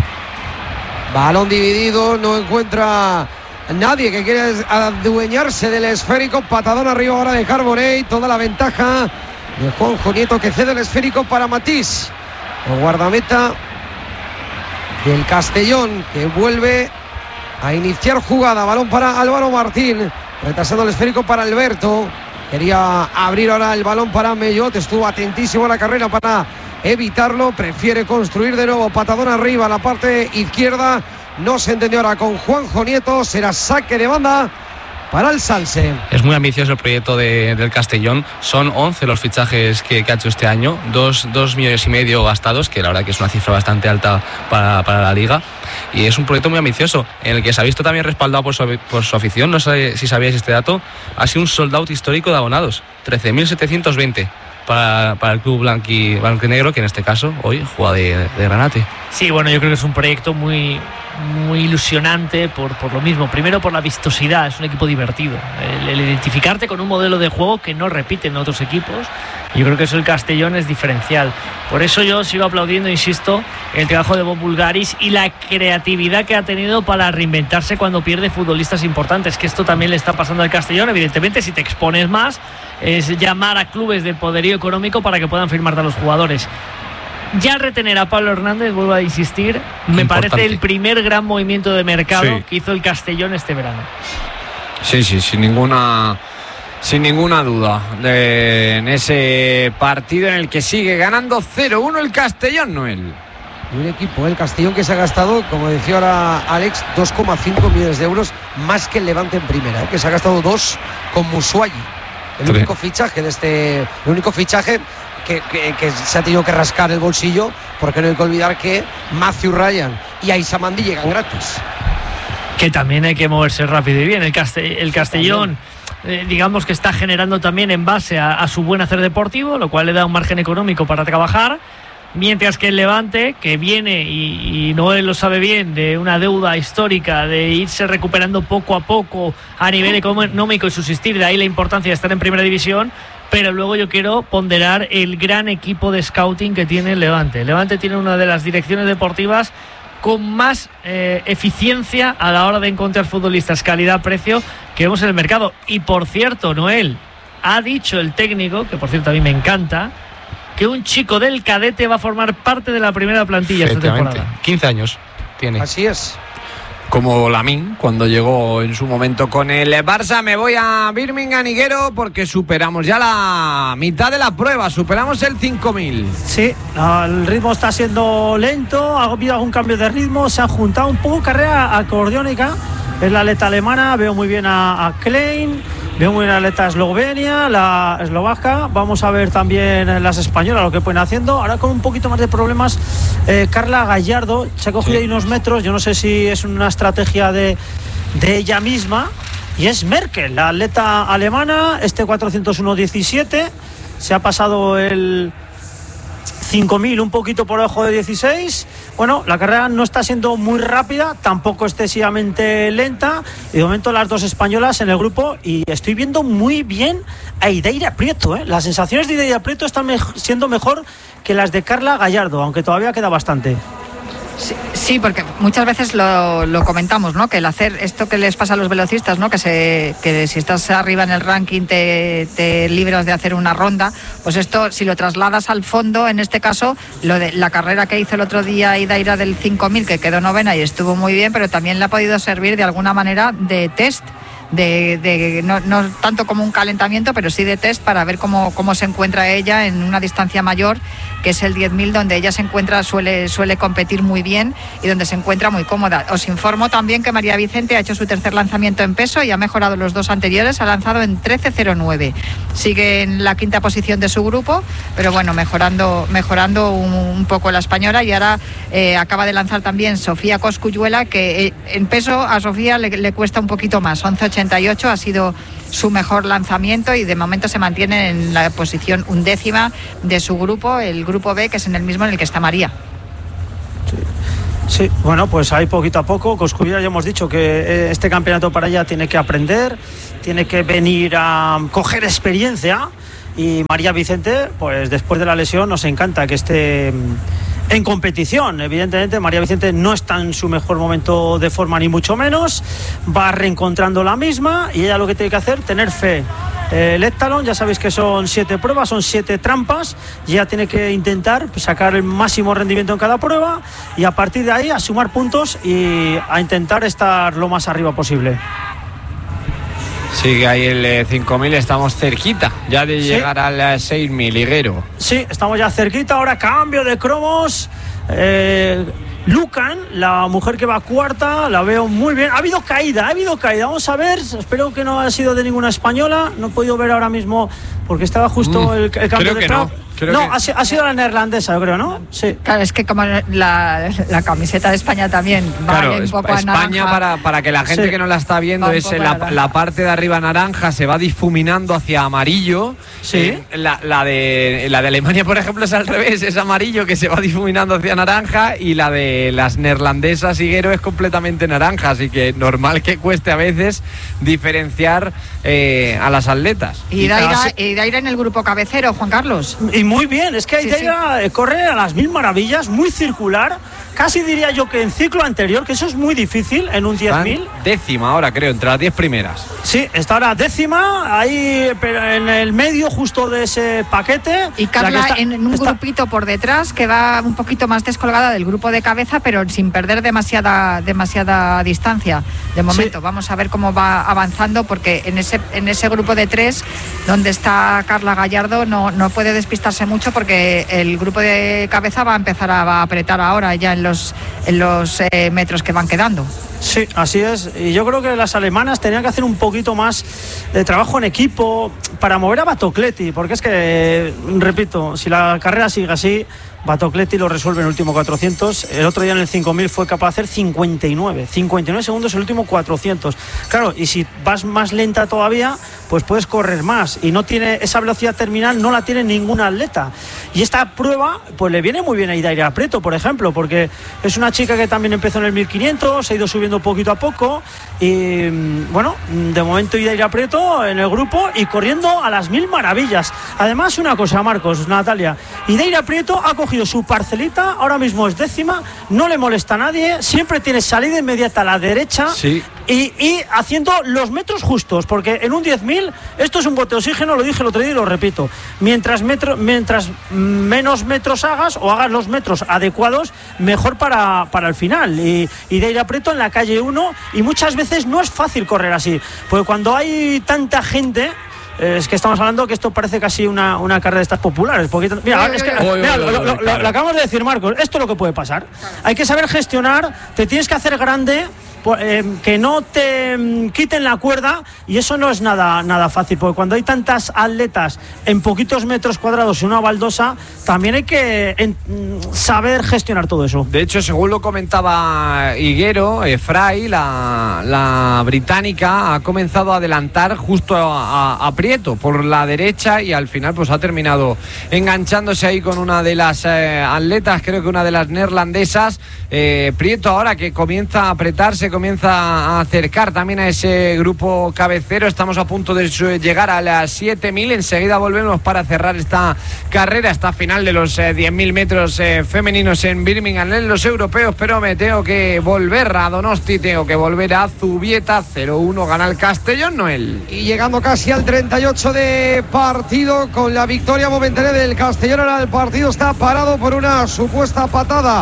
Balón dividido, no encuentra nadie que quiere adueñarse del esférico. Patadón arriba ahora de Carbonell. Toda la ventaja de Juanjo Nieto, que cede el esférico para Matís, el guardameta del Castellón, que vuelve a iniciar jugada. Balón para Álvaro Martín, retrasando el esférico para Alberto. Quería abrir ahora el balón para Mellot. Estuvo atentísimo a la carrera para evitarlo. Prefiere construir de nuevo. Patadón arriba a la parte izquierda. No se entendió ahora con Juanjo Nieto. Será saque de banda para el Salse. Es muy ambicioso el proyecto de, del Castellón. Son once los fichajes que, que ha hecho este año. Dos, dos millones y medio gastados, que la verdad que es una cifra bastante alta para, para la liga. Y es un proyecto muy ambicioso, en el que se ha visto también respaldado por su, por su afición. No sé si sabíais este dato. Ha sido un sold out histórico de abonados. trece mil setecientos veinte. Para, para el club blanqui, blanquinegro, que en este caso hoy juega de, de Granate. Sí, bueno, yo creo que es un proyecto muy, muy ilusionante por, por lo mismo. Primero, por la vistosidad, es un equipo divertido. El, el identificarte con un modelo de juego que no repiten otros equipos, yo creo que eso el Castellón es diferencial. Por eso yo sigo aplaudiendo, insisto, el trabajo de Bob Bulgaris y la creatividad que ha tenido para reinventarse cuando pierde futbolistas importantes, que esto también le está pasando al Castellón. Evidentemente, si te expones más, es llamar a clubes de poderío económico para que puedan firmarte a los jugadores. Ya retener a Pablo Hernández, vuelvo a insistir, me Importante. parece el primer gran movimiento de mercado sí. que hizo el Castellón este verano. Sí, sí, sin ninguna sin ninguna duda. De, en ese partido en el que sigue ganando cero uno el Castellón, Noel. Un equipo, el Castellón, que se ha gastado, como decía ahora Alex, dos coma cinco millones de euros más que el Levante en primera, ¿eh? Que se ha gastado dos con Musuayi. El sí. único fichaje de este, el único fichaje que, que, que se ha tenido que rascar el bolsillo, porque no hay que olvidar que Matthew Ryan y Aissa Mandi llegan gratis. Que también hay que moverse rápido y bien. El, Castell- el Castellón, eh, digamos que está generando también en base a, a su buen hacer deportivo, lo cual le da un margen económico para trabajar. Mientras que el Levante, que viene, y, y Noel lo sabe bien, de una deuda histórica, de irse recuperando poco a poco a nivel económico y subsistir, de ahí la importancia de estar en primera división. Pero luego yo quiero ponderar el gran equipo de scouting que tiene el Levante. El Levante tiene una de las direcciones deportivas con más eh, eficiencia a la hora de encontrar futbolistas calidad-precio que vemos en el mercado. Y por cierto, Noel, ha dicho el técnico, que por cierto a mí me encanta, que un chico del cadete va a formar parte de la primera plantilla esta temporada. quince años tiene. Así es. Como Lamine cuando llegó en su momento con el Barça. Me voy a Birmingham, Higuero, porque superamos ya la mitad de la prueba, superamos el cinco mil. Sí, el ritmo está siendo lento, ha habido algún cambio de ritmo, se ha juntado un poco carrera acordeónica. Es la atleta alemana, veo muy bien a, a Klein, veo muy bien a la atleta eslovenia, la eslovaca. Vamos a ver también las españolas lo que pueden haciendo. Ahora con un poquito más de problemas, eh, Carla Gallardo se ha cogido sí. ahí unos metros. Yo no sé si es una estrategia de, de ella misma. Y es Merkel, la atleta alemana, este cuatrocientos uno diecisiete. Se ha pasado el cinco mil un poquito por debajo de dieciséis. Bueno, la carrera no está siendo muy rápida, tampoco excesivamente lenta, y de momento las dos españolas en el grupo, y estoy viendo muy bien a Idaira Prieto, ¿eh? Las sensaciones de Idaira Prieto están me- siendo mejor que las de Carla Gallardo, aunque todavía queda bastante. Sí, sí, porque muchas veces lo, lo comentamos, ¿no? Que el hacer esto que les pasa a los velocistas, ¿no? Que se que si estás arriba en el ranking te, te libras de hacer una ronda, pues esto si lo trasladas al fondo, en este caso, lo de la carrera que hizo el otro día Idaira del cinco mil, que quedó novena y estuvo muy bien, pero también le ha podido servir de alguna manera de test de, de no, no tanto como un calentamiento, pero sí de test para ver cómo, cómo se encuentra ella en una distancia mayor, que es el diez mil, donde ella se encuentra, suele, suele competir muy bien y donde se encuentra muy cómoda. Os informo también que María Vicente ha hecho su tercer lanzamiento en peso y ha mejorado los dos anteriores, ha lanzado en trece cero nueve. Sigue en la quinta posición de su grupo, pero bueno, mejorando, mejorando un, un poco la española, y ahora eh, acaba de lanzar también Sofía Cosculluela, que eh, en peso a Sofía le, le cuesta un poquito más, once ochenta y ocho ha sido su mejor lanzamiento y de momento se mantiene en la posición undécima de su grupo, el grupo B, que es en el mismo en el que está María. Sí, bueno, pues ahí poquito a poco. Cosculluela ya hemos dicho que este campeonato para ella tiene que aprender, tiene que venir a coger experiencia, y María Vicente, pues después de la lesión nos encanta que esté en competición. Evidentemente María Vicente no está en su mejor momento de forma, ni mucho menos, va reencontrando la misma, y ella lo que tiene que hacer, tener fe. El heptalón, ya sabéis que son siete pruebas, son siete trampas, y ella tiene que intentar sacar el máximo rendimiento en cada prueba, y a partir de ahí a sumar puntos y a intentar estar lo más arriba posible. Sigue ahí el eh, cinco mil, estamos cerquita ya de ¿Sí? llegar al eh, seis mil, Higuero. Sí, estamos ya cerquita. Ahora cambio de cromos. eh, Lucan, la mujer que va cuarta, la veo muy bien. Ha habido caída, ha habido caída. Vamos a ver, espero que no haya sido de ninguna española. No he podido ver ahora mismo porque estaba justo mm, el, el cambio creo de que trap. no. Creo no, que... ha, ha sido la neerlandesa, yo creo, ¿no? Sí. Claro, es que como la, la camiseta de España también va claro, un poco España, a naranja. para, para que la gente sí. que no la está viendo, es la, la parte de arriba naranja se va difuminando hacia amarillo. Sí. Eh, la, la, de, la de Alemania, por ejemplo, es al revés, es amarillo que se va difuminando hacia naranja, y la de las neerlandesas, Higuero, es completamente naranja, así que normal que cueste a veces diferenciar eh, a las atletas. Y Daira, y Daira en el grupo cabecero, Juan Carlos. Y muy bien, es que Sí, Daira sí. corre a las mil maravillas, muy circular, casi diría yo que en ciclo anterior, que eso es muy difícil en un diez mil. Décima ahora, creo, entre las diez primeras. Sí, está ahora décima, ahí pero en el medio justo de ese paquete. Y Carla está, en un está... grupito por detrás, que va un poquito más descolgada del grupo de cabeza, pero sin perder demasiada, demasiada distancia. De momento, sí. Vamos a ver cómo va avanzando, porque en ese, en ese grupo de tres, donde está Carla Gallardo, no, no puede despistarse mucho, porque el grupo de cabeza va a empezar a, va a apretar ahora ya en los, en los eh, metros que van quedando. Sí, así es. Y yo creo que las alemanas tenían que hacer un poquito más de trabajo en equipo para mover a Batocletti, porque es que, repito, si la carrera sigue así, Batocletti lo resuelve en el último cuatrocientos. El otro día en el cinco mil fue capaz de hacer cincuenta y nueve segundos el último cuatrocientos. Claro, y si vas más lenta todavía, pues puedes correr más, y no tiene esa velocidad terminal, no la tiene ningún atleta. Y esta prueba pues le viene muy bien a Idaira Prieto, por ejemplo, porque es una chica que también empezó en el mil quinientos, ha ido subiendo poquito a poco, y bueno, de momento Idaira Prieto en el grupo y corriendo a las mil maravillas. Además, una cosa, Marcos, Natalia, Idaira Prieto ha cogido su parcelita, ahora mismo es décima, no le molesta a nadie, siempre tiene salida inmediata a la derecha. Sí. Y, y haciendo los metros justos, porque en un diez mil esto es un bote de oxígeno, lo dije el otro día y lo repito. Mientras, metro, mientras menos metros hagas, o hagas los metros adecuados, mejor para, para el final. Y, y de ir aprieto en la calle uno, y muchas veces no es fácil correr así, porque cuando hay tanta gente... Es que estamos hablando que esto parece casi una, una carrera de estas populares. Porque, mira, es que, mira lo, lo, lo, lo acabamos de decir, Marcos. Esto es lo que puede pasar. Hay que saber gestionar, te tienes que hacer grande, eh, que no te eh, quiten la cuerda, y eso no es nada, nada fácil, porque cuando hay tantas atletas en poquitos metros cuadrados en una baldosa, también hay que en, saber gestionar todo eso. De hecho, según lo comentaba Higuero, eh, Fry, la, la británica, ha comenzado a adelantar justo a, a, a Prieto por la derecha, y al final pues ha terminado enganchándose ahí con una de las eh, atletas, creo que una de las neerlandesas. eh, Prieto ahora que comienza a apretarse, comienza a acercar también a ese grupo cabecero. Estamos a punto de llegar a las siete mil, enseguida volvemos para cerrar esta carrera, esta final de los eh, diez mil metros eh, femeninos en Birmingham, en los europeos. Pero me tengo que volver a Donosti, tengo que volver a Zubieta. Cero uno gana el Castellón, Noel. Y llegando casi al treinta y ocho de partido, con la victoria momentánea del Castellón, ahora el partido está parado por una supuesta patada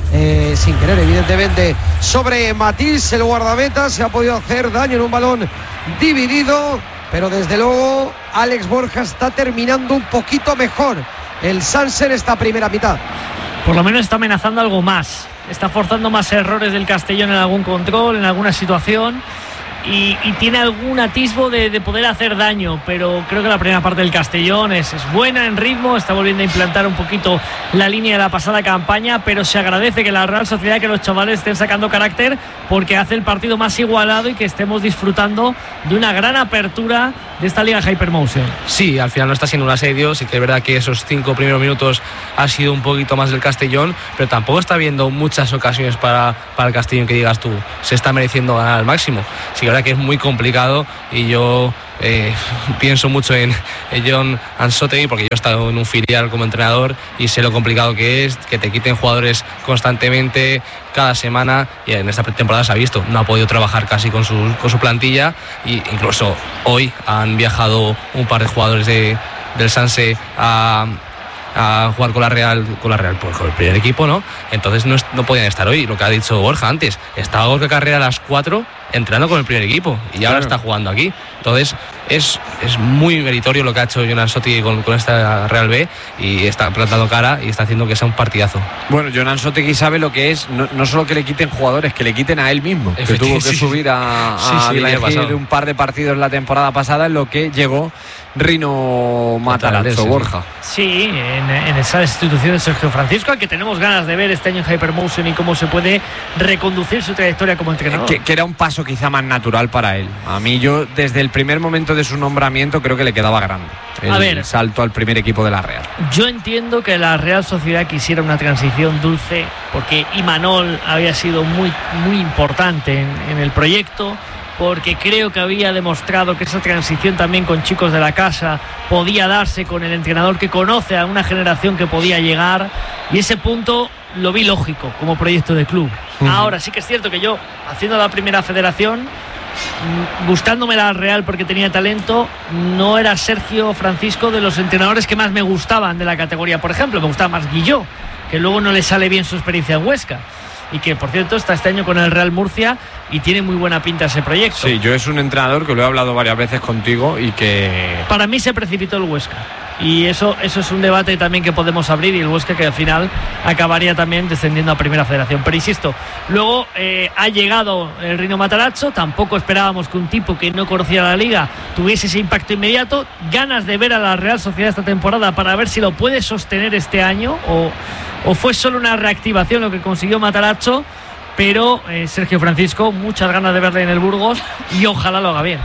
eh, sin querer evidentemente, sobre Matisse, el guardameta. Se ha podido hacer daño en un balón dividido, pero desde luego Alex Borja está terminando un poquito mejor el Sanse en esta primera mitad. Por lo menos está amenazando algo más, está forzando más errores del Castellón en algún control, en alguna situación. Y, y tiene algún atisbo de, de poder hacer daño, pero creo que la primera parte del Castellón es, es buena en ritmo, está volviendo a implantar un poquito la línea de la pasada campaña, pero se agradece que la Real Sociedad, que los chavales estén sacando carácter, porque hace el partido más igualado y que estemos disfrutando de una gran apertura de esta Liga Hypermotion. Sí, al final no está siendo un asedio, sí que es verdad que esos cinco primeros minutos ha sido un poquito más del Castellón, pero tampoco está habiendo muchas ocasiones para, para el Castellón que digas tú, se está mereciendo ganar al máximo. Sí, la verdad que es muy complicado y yo eh, pienso mucho en, en John Ansotegui, porque yo he estado en un filial como entrenador y sé lo complicado que es, que te quiten jugadores constantemente cada semana, y en esta temporada se ha visto, no ha podido trabajar casi con su, con su plantilla, y incluso hoy han viajado un par de jugadores de, del Sanse a a jugar con la Real, con la Real, pues con el primer equipo, ¿no? Entonces no, no podían estar hoy, lo que ha dicho Borja antes, estaba Gorka Carrera a las cuatro entrenando con el primer equipo y ahora claro, está jugando aquí. Entonces es, es muy meritorio lo que ha hecho Jonan Sotegui con, con esta Real B, y está plantando cara y está haciendo que sea un partidazo. Bueno, Jonan Sotegui sabe lo que es, no, no solo que le quiten jugadores, que le quiten a él mismo, que tuvo que sí. subir a, a sí, sí, dirigir un par de partidos la temporada pasada, en lo que llegó Rino Matarazzo, Borja. Sí, en, en esa institución de Sergio Francisco, al que tenemos ganas de ver este año en Hypermotion y cómo se puede reconducir su trayectoria como entrenador. Que, que era un paso quizá más natural para él. A mí, yo desde el primer momento de su nombramiento creo que le quedaba grande el, a ver, el salto al primer equipo de la Real. Yo entiendo que la Real Sociedad quisiera una transición dulce, porque Imanol había sido muy, muy importante en, en el proyecto, porque creo que había demostrado que esa transición también con chicos de la casa podía darse con el entrenador que conoce a una generación que podía llegar, y ese punto lo vi lógico como proyecto de club. Uh-huh. Ahora sí que es cierto que yo, haciendo la primera federación, gustándome la Real porque tenía talento, no era Sergio Francisco de los entrenadores que más me gustaban de la categoría. Por ejemplo, me gustaba más Guilló, que luego no le sale bien su experiencia en Huesca, y que por cierto está este año con el Real Murcia y tiene muy buena pinta ese proyecto. Sí, yo es un entrenador que lo he hablado varias veces contigo y que... Para mí se precipitó el Huesca, y eso, eso es un debate también que podemos abrir, y el Huesca que al final acabaría también descendiendo a Primera Federación. Pero insisto, luego eh, ha llegado el Rino Matarazzo, tampoco esperábamos que un tipo que no conocía la Liga tuviese ese impacto inmediato. Ganas de ver a la Real Sociedad esta temporada para ver si lo puede sostener este año, o, o fue solo una reactivación lo que consiguió Matarazzo. Pero eh, Sergio Francisco, muchas ganas de verle en el Burgos, y ojalá lo haga bien.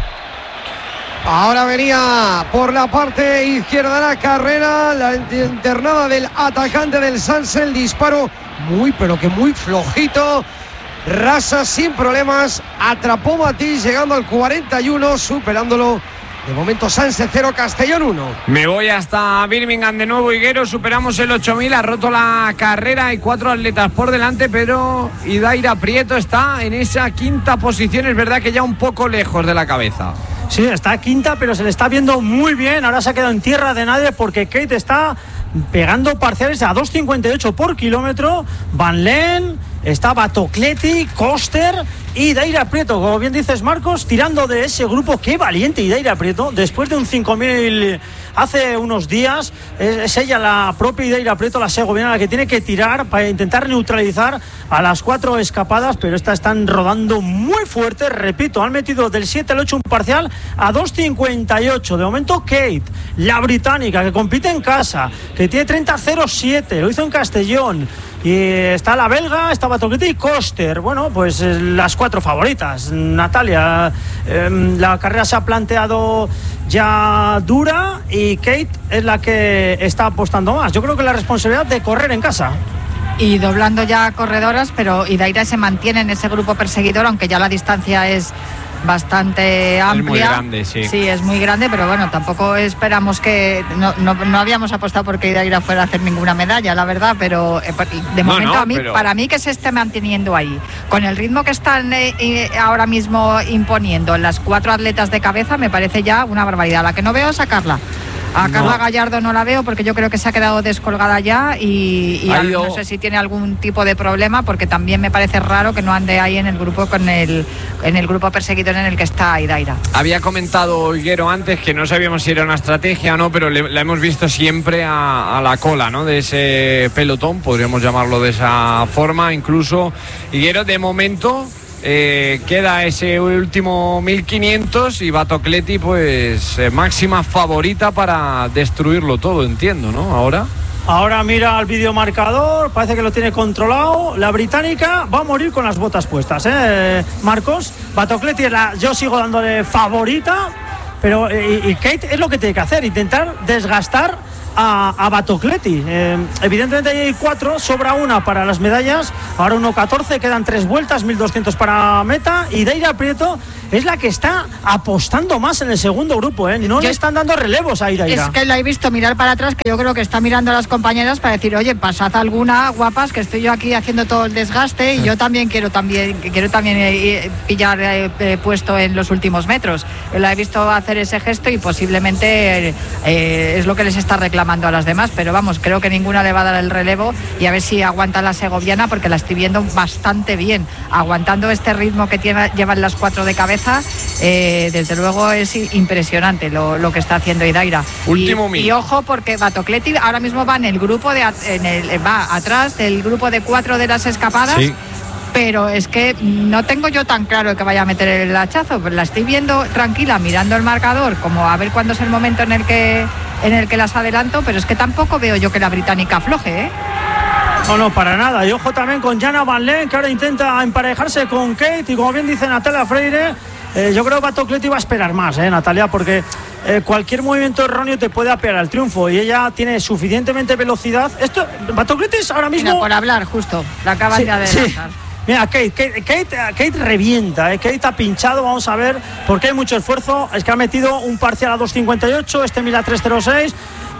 Ahora venía por la parte izquierda la carrera, la internada del atacante del Sanse, el disparo muy pero que muy flojito, rasa sin problemas, atrapó Matisse llegando al cuarenta y uno, superándolo. De momento Sanse cero, Castellón uno. Me voy hasta Birmingham de nuevo, Higuero. Superamos el ocho mil, ha roto la carrera. Hay cuatro atletas por delante, pero Idaira Prieto está en esa quinta posición. Es verdad que ya un poco lejos de la cabeza. Sí, está quinta, pero se le está viendo muy bien. Ahora se ha quedado en tierra de nadie, porque Kate está pegando parciales a dos cincuenta y ocho por kilómetro. Van Leen, está Batocleti, Koster y Idaira Prieto, como bien dices, Marcos, tirando de ese grupo. Qué valiente Idaira Prieto, después de un cinco mil hace unos días. Es ella, la propia Idaira Prieto, la segoviana, la que tiene que tirar para intentar neutralizar a las cuatro escapadas, pero estas están rodando muy fuerte. Repito, han metido del siete al ocho un parcial a dos cincuenta y ocho. De momento Kate, la británica, que compite en casa, que tiene treinta cero siete, lo hizo en Castellón. Y está la belga, está Batocleti y Koster. Bueno, pues eh, las cuatro favoritas. Natalia, eh, la carrera se ha planteado ya dura, y Kate es la que está apostando más. Yo creo que la responsabilidad de correr en casa. Y doblando ya corredoras, pero Idaira se mantiene en ese grupo perseguidor, aunque ya la distancia es bastante amplia. Es muy grande, sí. Sí, es muy grande, pero bueno, tampoco esperamos que... No, no, no habíamos apostado porque Idaira fuera a hacer ninguna medalla, la verdad, pero de no, momento no, a mí, pero... para mí que se esté manteniendo ahí, con el ritmo que están eh, eh, ahora mismo imponiendo las cuatro atletas de cabeza, me parece ya una barbaridad. La que no veo es a Carla. A Carla No. Gallardo no la veo porque yo creo que se ha quedado descolgada ya y, y Ha al- ido- no sé si tiene algún tipo de problema, porque también me parece raro que no ande ahí en el grupo con el en el grupo perseguidor en el que está Idaira. Había comentado Higuero antes que no sabíamos si era una estrategia o no, pero le- la hemos visto siempre a, a la cola, ¿no? De ese pelotón, podríamos llamarlo de esa forma. Incluso Higuero, de momento, eh, queda ese último mil quinientos y Batocleti, pues eh, máxima favorita para destruirlo todo, entiendo, ¿no? Ahora. Ahora mira al videomarcador, parece que lo tiene controlado. La británica va a morir con las botas puestas, ¿eh? Marcos, Batocleti, la, yo sigo dándole favorita, pero eh, y, y Kate es lo que tiene que hacer, intentar desgastar a, a Batocleti. Eh, evidentemente ahí hay cuatro, sobra una para las medallas, ahora uno catorce, quedan tres vueltas, mil doscientos para meta, y Deira Prieto es la que está apostando más en el segundo grupo, ¿eh? No Yo- le están dando relevos a Deira. Es que la he visto mirar para atrás, que yo creo que está mirando a las compañeras para decir, oye, pasad alguna, guapas, que estoy yo aquí haciendo todo el desgaste y yo también quiero también quiero también eh, pillar eh, eh, puesto en los últimos metros. Yo la he visto hacer ese gesto y posiblemente eh, eh, es lo que les está reclamando a las demás, pero vamos, creo que ninguna le va a dar el relevo y a ver si aguanta la segoviana, porque la estoy viendo bastante bien, aguantando este ritmo que tiene, llevan las cuatro de cabeza. Eh, desde luego es impresionante lo, lo que está haciendo Idaira. Último y, mil. y ojo, porque Batocleti ahora mismo va en el grupo de at- en el, va atrás del grupo de cuatro de las escapadas. Sí. Pero es que no tengo yo tan claro que vaya a meter el hachazo. La estoy viendo tranquila, mirando el marcador, como a ver cuándo es el momento en el que en el que las adelanto, pero es que tampoco veo yo que la británica afloje, ¿eh? No, no, para nada. Y ojo también con Jana Van Leen, que ahora intenta emparejarse con Kate. Y como bien dice Natalia Freire, eh, yo creo que Batocleti va a esperar más, ¿eh, Natalia? Porque eh, cualquier movimiento erróneo te puede apear al triunfo. Y ella tiene suficientemente velocidad. Esto, Batocleti es ahora mismo. Mira, por hablar, justo. La acaban Sí, de adelantar. sí. Mira, Kate, Kate, Kate, Kate revienta, ¿eh? Kate ha pinchado, vamos a ver, porque hay mucho esfuerzo. Es que ha metido un parcial a dos cincuenta y ocho, este mil a tres cero seis.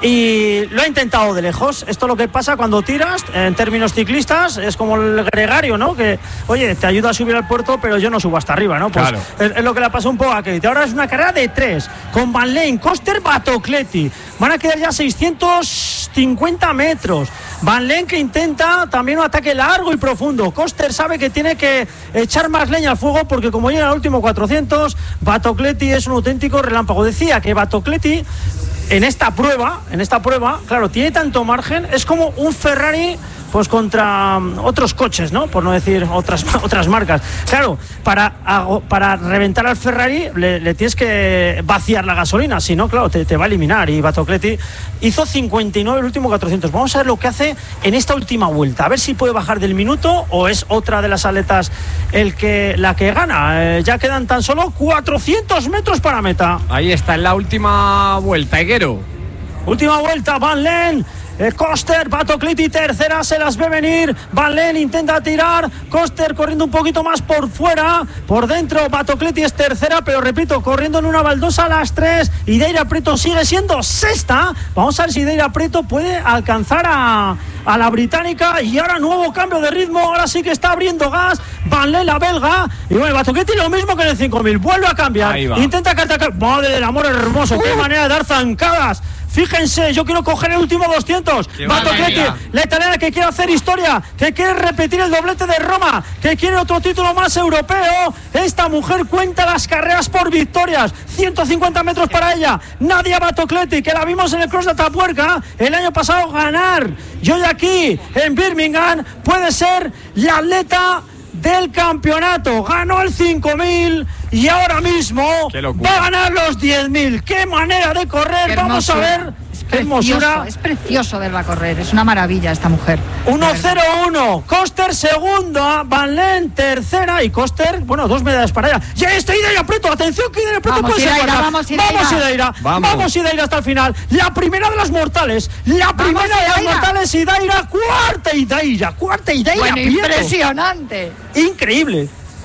Y lo ha intentado de lejos. Esto es lo que pasa cuando tiras, en términos ciclistas, es como el gregario, ¿no? Que, oye, te ayuda a subir al puerto, pero yo no subo hasta arriba, ¿no? Pues Claro. es, es lo que le pasó un poco a Kate. Ahora es una carrera de tres, con Van Leen, Koster, Batocleti. Van a quedar ya seiscientos cincuenta metros. Van Leen que intenta también un ataque largo y profundo. Koster sabe que tiene que echar más leña al fuego, porque como llega al último cuatrocientos, Batocleti es un auténtico relámpago. Decía que Batocleti en esta prueba, en esta prueba, claro, tiene tanto margen, es como un Ferrari pues contra um, otros coches, ¿no? Por no decir otras otras marcas. Claro, para, hago- para reventar al Ferrari le, le tienes que vaciar la gasolina, si no, claro, te, te va a eliminar. Y Batocleti hizo cincuenta y nueve el último cuatrocientos. Vamos a ver lo que hace en esta última vuelta, a ver si puede bajar del minuto o es otra de las aletas el que, la que gana. Eh, ya quedan tan solo cuatrocientos metros para meta. Ahí está, en la última vuelta, Higuero. Última vuelta, Van Leen, eh, Koster, Batocleti tercera, se las ve venir. Van Leen intenta tirar, Koster corriendo un poquito más por fuera, por dentro Batocleti es tercera, pero repito, corriendo en una baldosa a las tres. Y Deira Prieto sigue siendo sexta. Vamos a ver si Deira Prieto puede alcanzar a, a la británica. Y ahora nuevo cambio de ritmo, ahora sí que está abriendo gas Van Leen, la belga. Y bueno, Batocleti lo mismo que en el cinco mil, vuelve a cambiar, Ahí va. intenta atacar. Madre del amor hermoso, qué manera de dar zancadas. Fíjense, yo quiero coger el último doscientos. Qué Batocleti, barbaridad. la italiana que quiere hacer historia, que quiere repetir el doblete de Roma, que quiere otro título más europeo. Esta mujer cuenta las carreras por victorias. ciento cincuenta metros para ella. Nadia Batocleti, que la vimos en el Cross de Atapuerca el año pasado ganar. Y hoy aquí, en Birmingham, puede ser la atleta del campeonato. Ganó el cinco mil y ahora mismo Qué locura. va a ganar los diez mil. ¡Qué manera de correr! Qué Vamos a hermosura. ver. Es ¡Qué precioso, hermosura! es precioso verla correr, es una maravilla esta mujer. uno De verdad. cero uno, Koster segunda, Van Leen tercera y Koster, bueno, dos medallas para ella. ¡Ya está Idaira Prieto! ¡Atención que Idaira Prieto Vamos, puede ser Idaira, cuarta! vamos, Idaira. ¡Vamos Idaira! Vamos. ¡Vamos Idaira hasta el final! La primera de las mortales, la primera de las Idaira. mortales, Idaira, cuarta Idaira, cuarta Idaira Bueno, Prieto. impresionante. Increíble.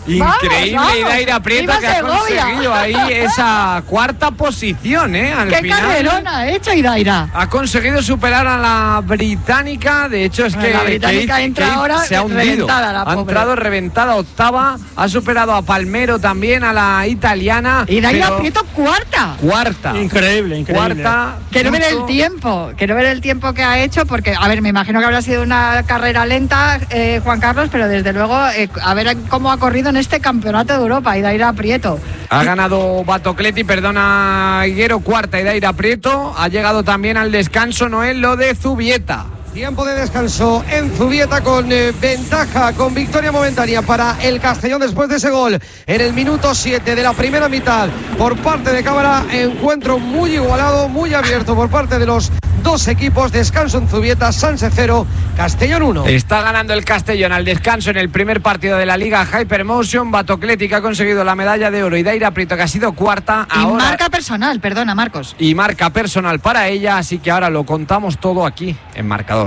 Increíble, vamos, Idaira Prieto, que ha Segovia. conseguido ahí esa cuarta posición, ¿eh? Al ¡Qué final carrerona ha hecho Idaira! ha conseguido superar a la británica. De hecho, es que la británica Keith- entra Keith ahora se ha hundido. reventada, la Ha pobre. entrado reventada, octava. Ha superado a Palmero también, a la italiana. Idaira pero Prieto cuarta. Cuarta. Increíble, increíble. Cuarta. Quiero ver el punto. tiempo, quiero ver el tiempo que ha hecho, porque, a ver, me imagino que habrá sido una carrera lenta, eh, Juan Carlos, pero desde luego, eh, a ver cómo ha corrido en este campeonato de Europa, Idaira Prieto. Ha ganado Batocleti, perdona, Higuero, cuarta, Idaira Prieto. Ha llegado también al descanso, Noel, lo de Zubieta. Tiempo de descanso en Zubieta con eh, ventaja, con victoria momentánea para el Castellón después de ese gol en el minuto siete de la primera mitad por parte de Cámara. Encuentro muy igualado, muy abierto por parte de los dos equipos. Descanso en Zubieta, Sanse cero, Castellón uno. Está ganando el Castellón al descanso en el primer partido de la Liga Hypermotion. Batocleti, que ha conseguido la medalla de oro, y Idaira Prieto, que ha sido cuarta. Y ahora... marca personal, perdona, Marcos. y marca personal para ella, así que ahora lo contamos todo aquí en Marcador.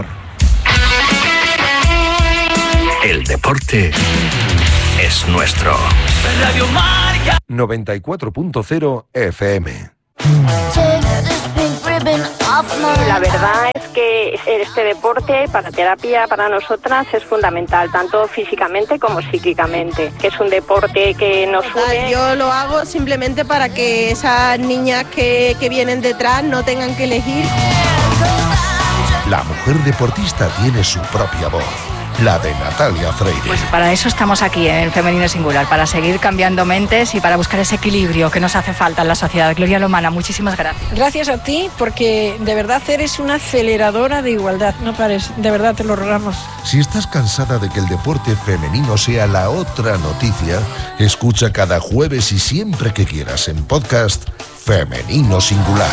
El deporte es nuestro. Radio Marca. noventa y cuatro punto cero F M. La verdad es que este deporte para terapia para nosotras es fundamental, tanto físicamente como psíquicamente, que es un deporte que nos une. Yo lo hago simplemente para que esas niñas que, que vienen detrás no tengan que elegir. La mujer deportista tiene su propia voz, la de Natalia Freire. Pues para eso estamos aquí en Femenino Singular, para seguir cambiando mentes y para buscar ese equilibrio que nos hace falta en la sociedad. Gloria Lomana, muchísimas gracias. Gracias a ti, porque de verdad eres una aceleradora de igualdad, no pares, de verdad te lo rogamos. Si estás cansada de que el deporte femenino sea la otra noticia, escucha cada jueves y siempre que quieras en podcast Femenino Singular.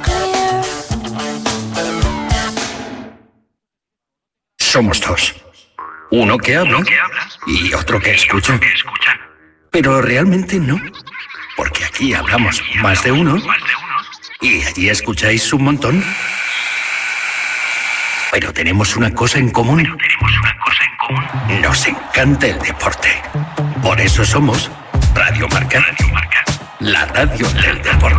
Somos dos. Uno que habla y otro que escucha. Pero realmente no, porque aquí hablamos más de uno y allí escucháis un montón. Pero tenemos una cosa en común. Nos encanta el deporte. Por eso somos Radio Marca, la radio del deporte.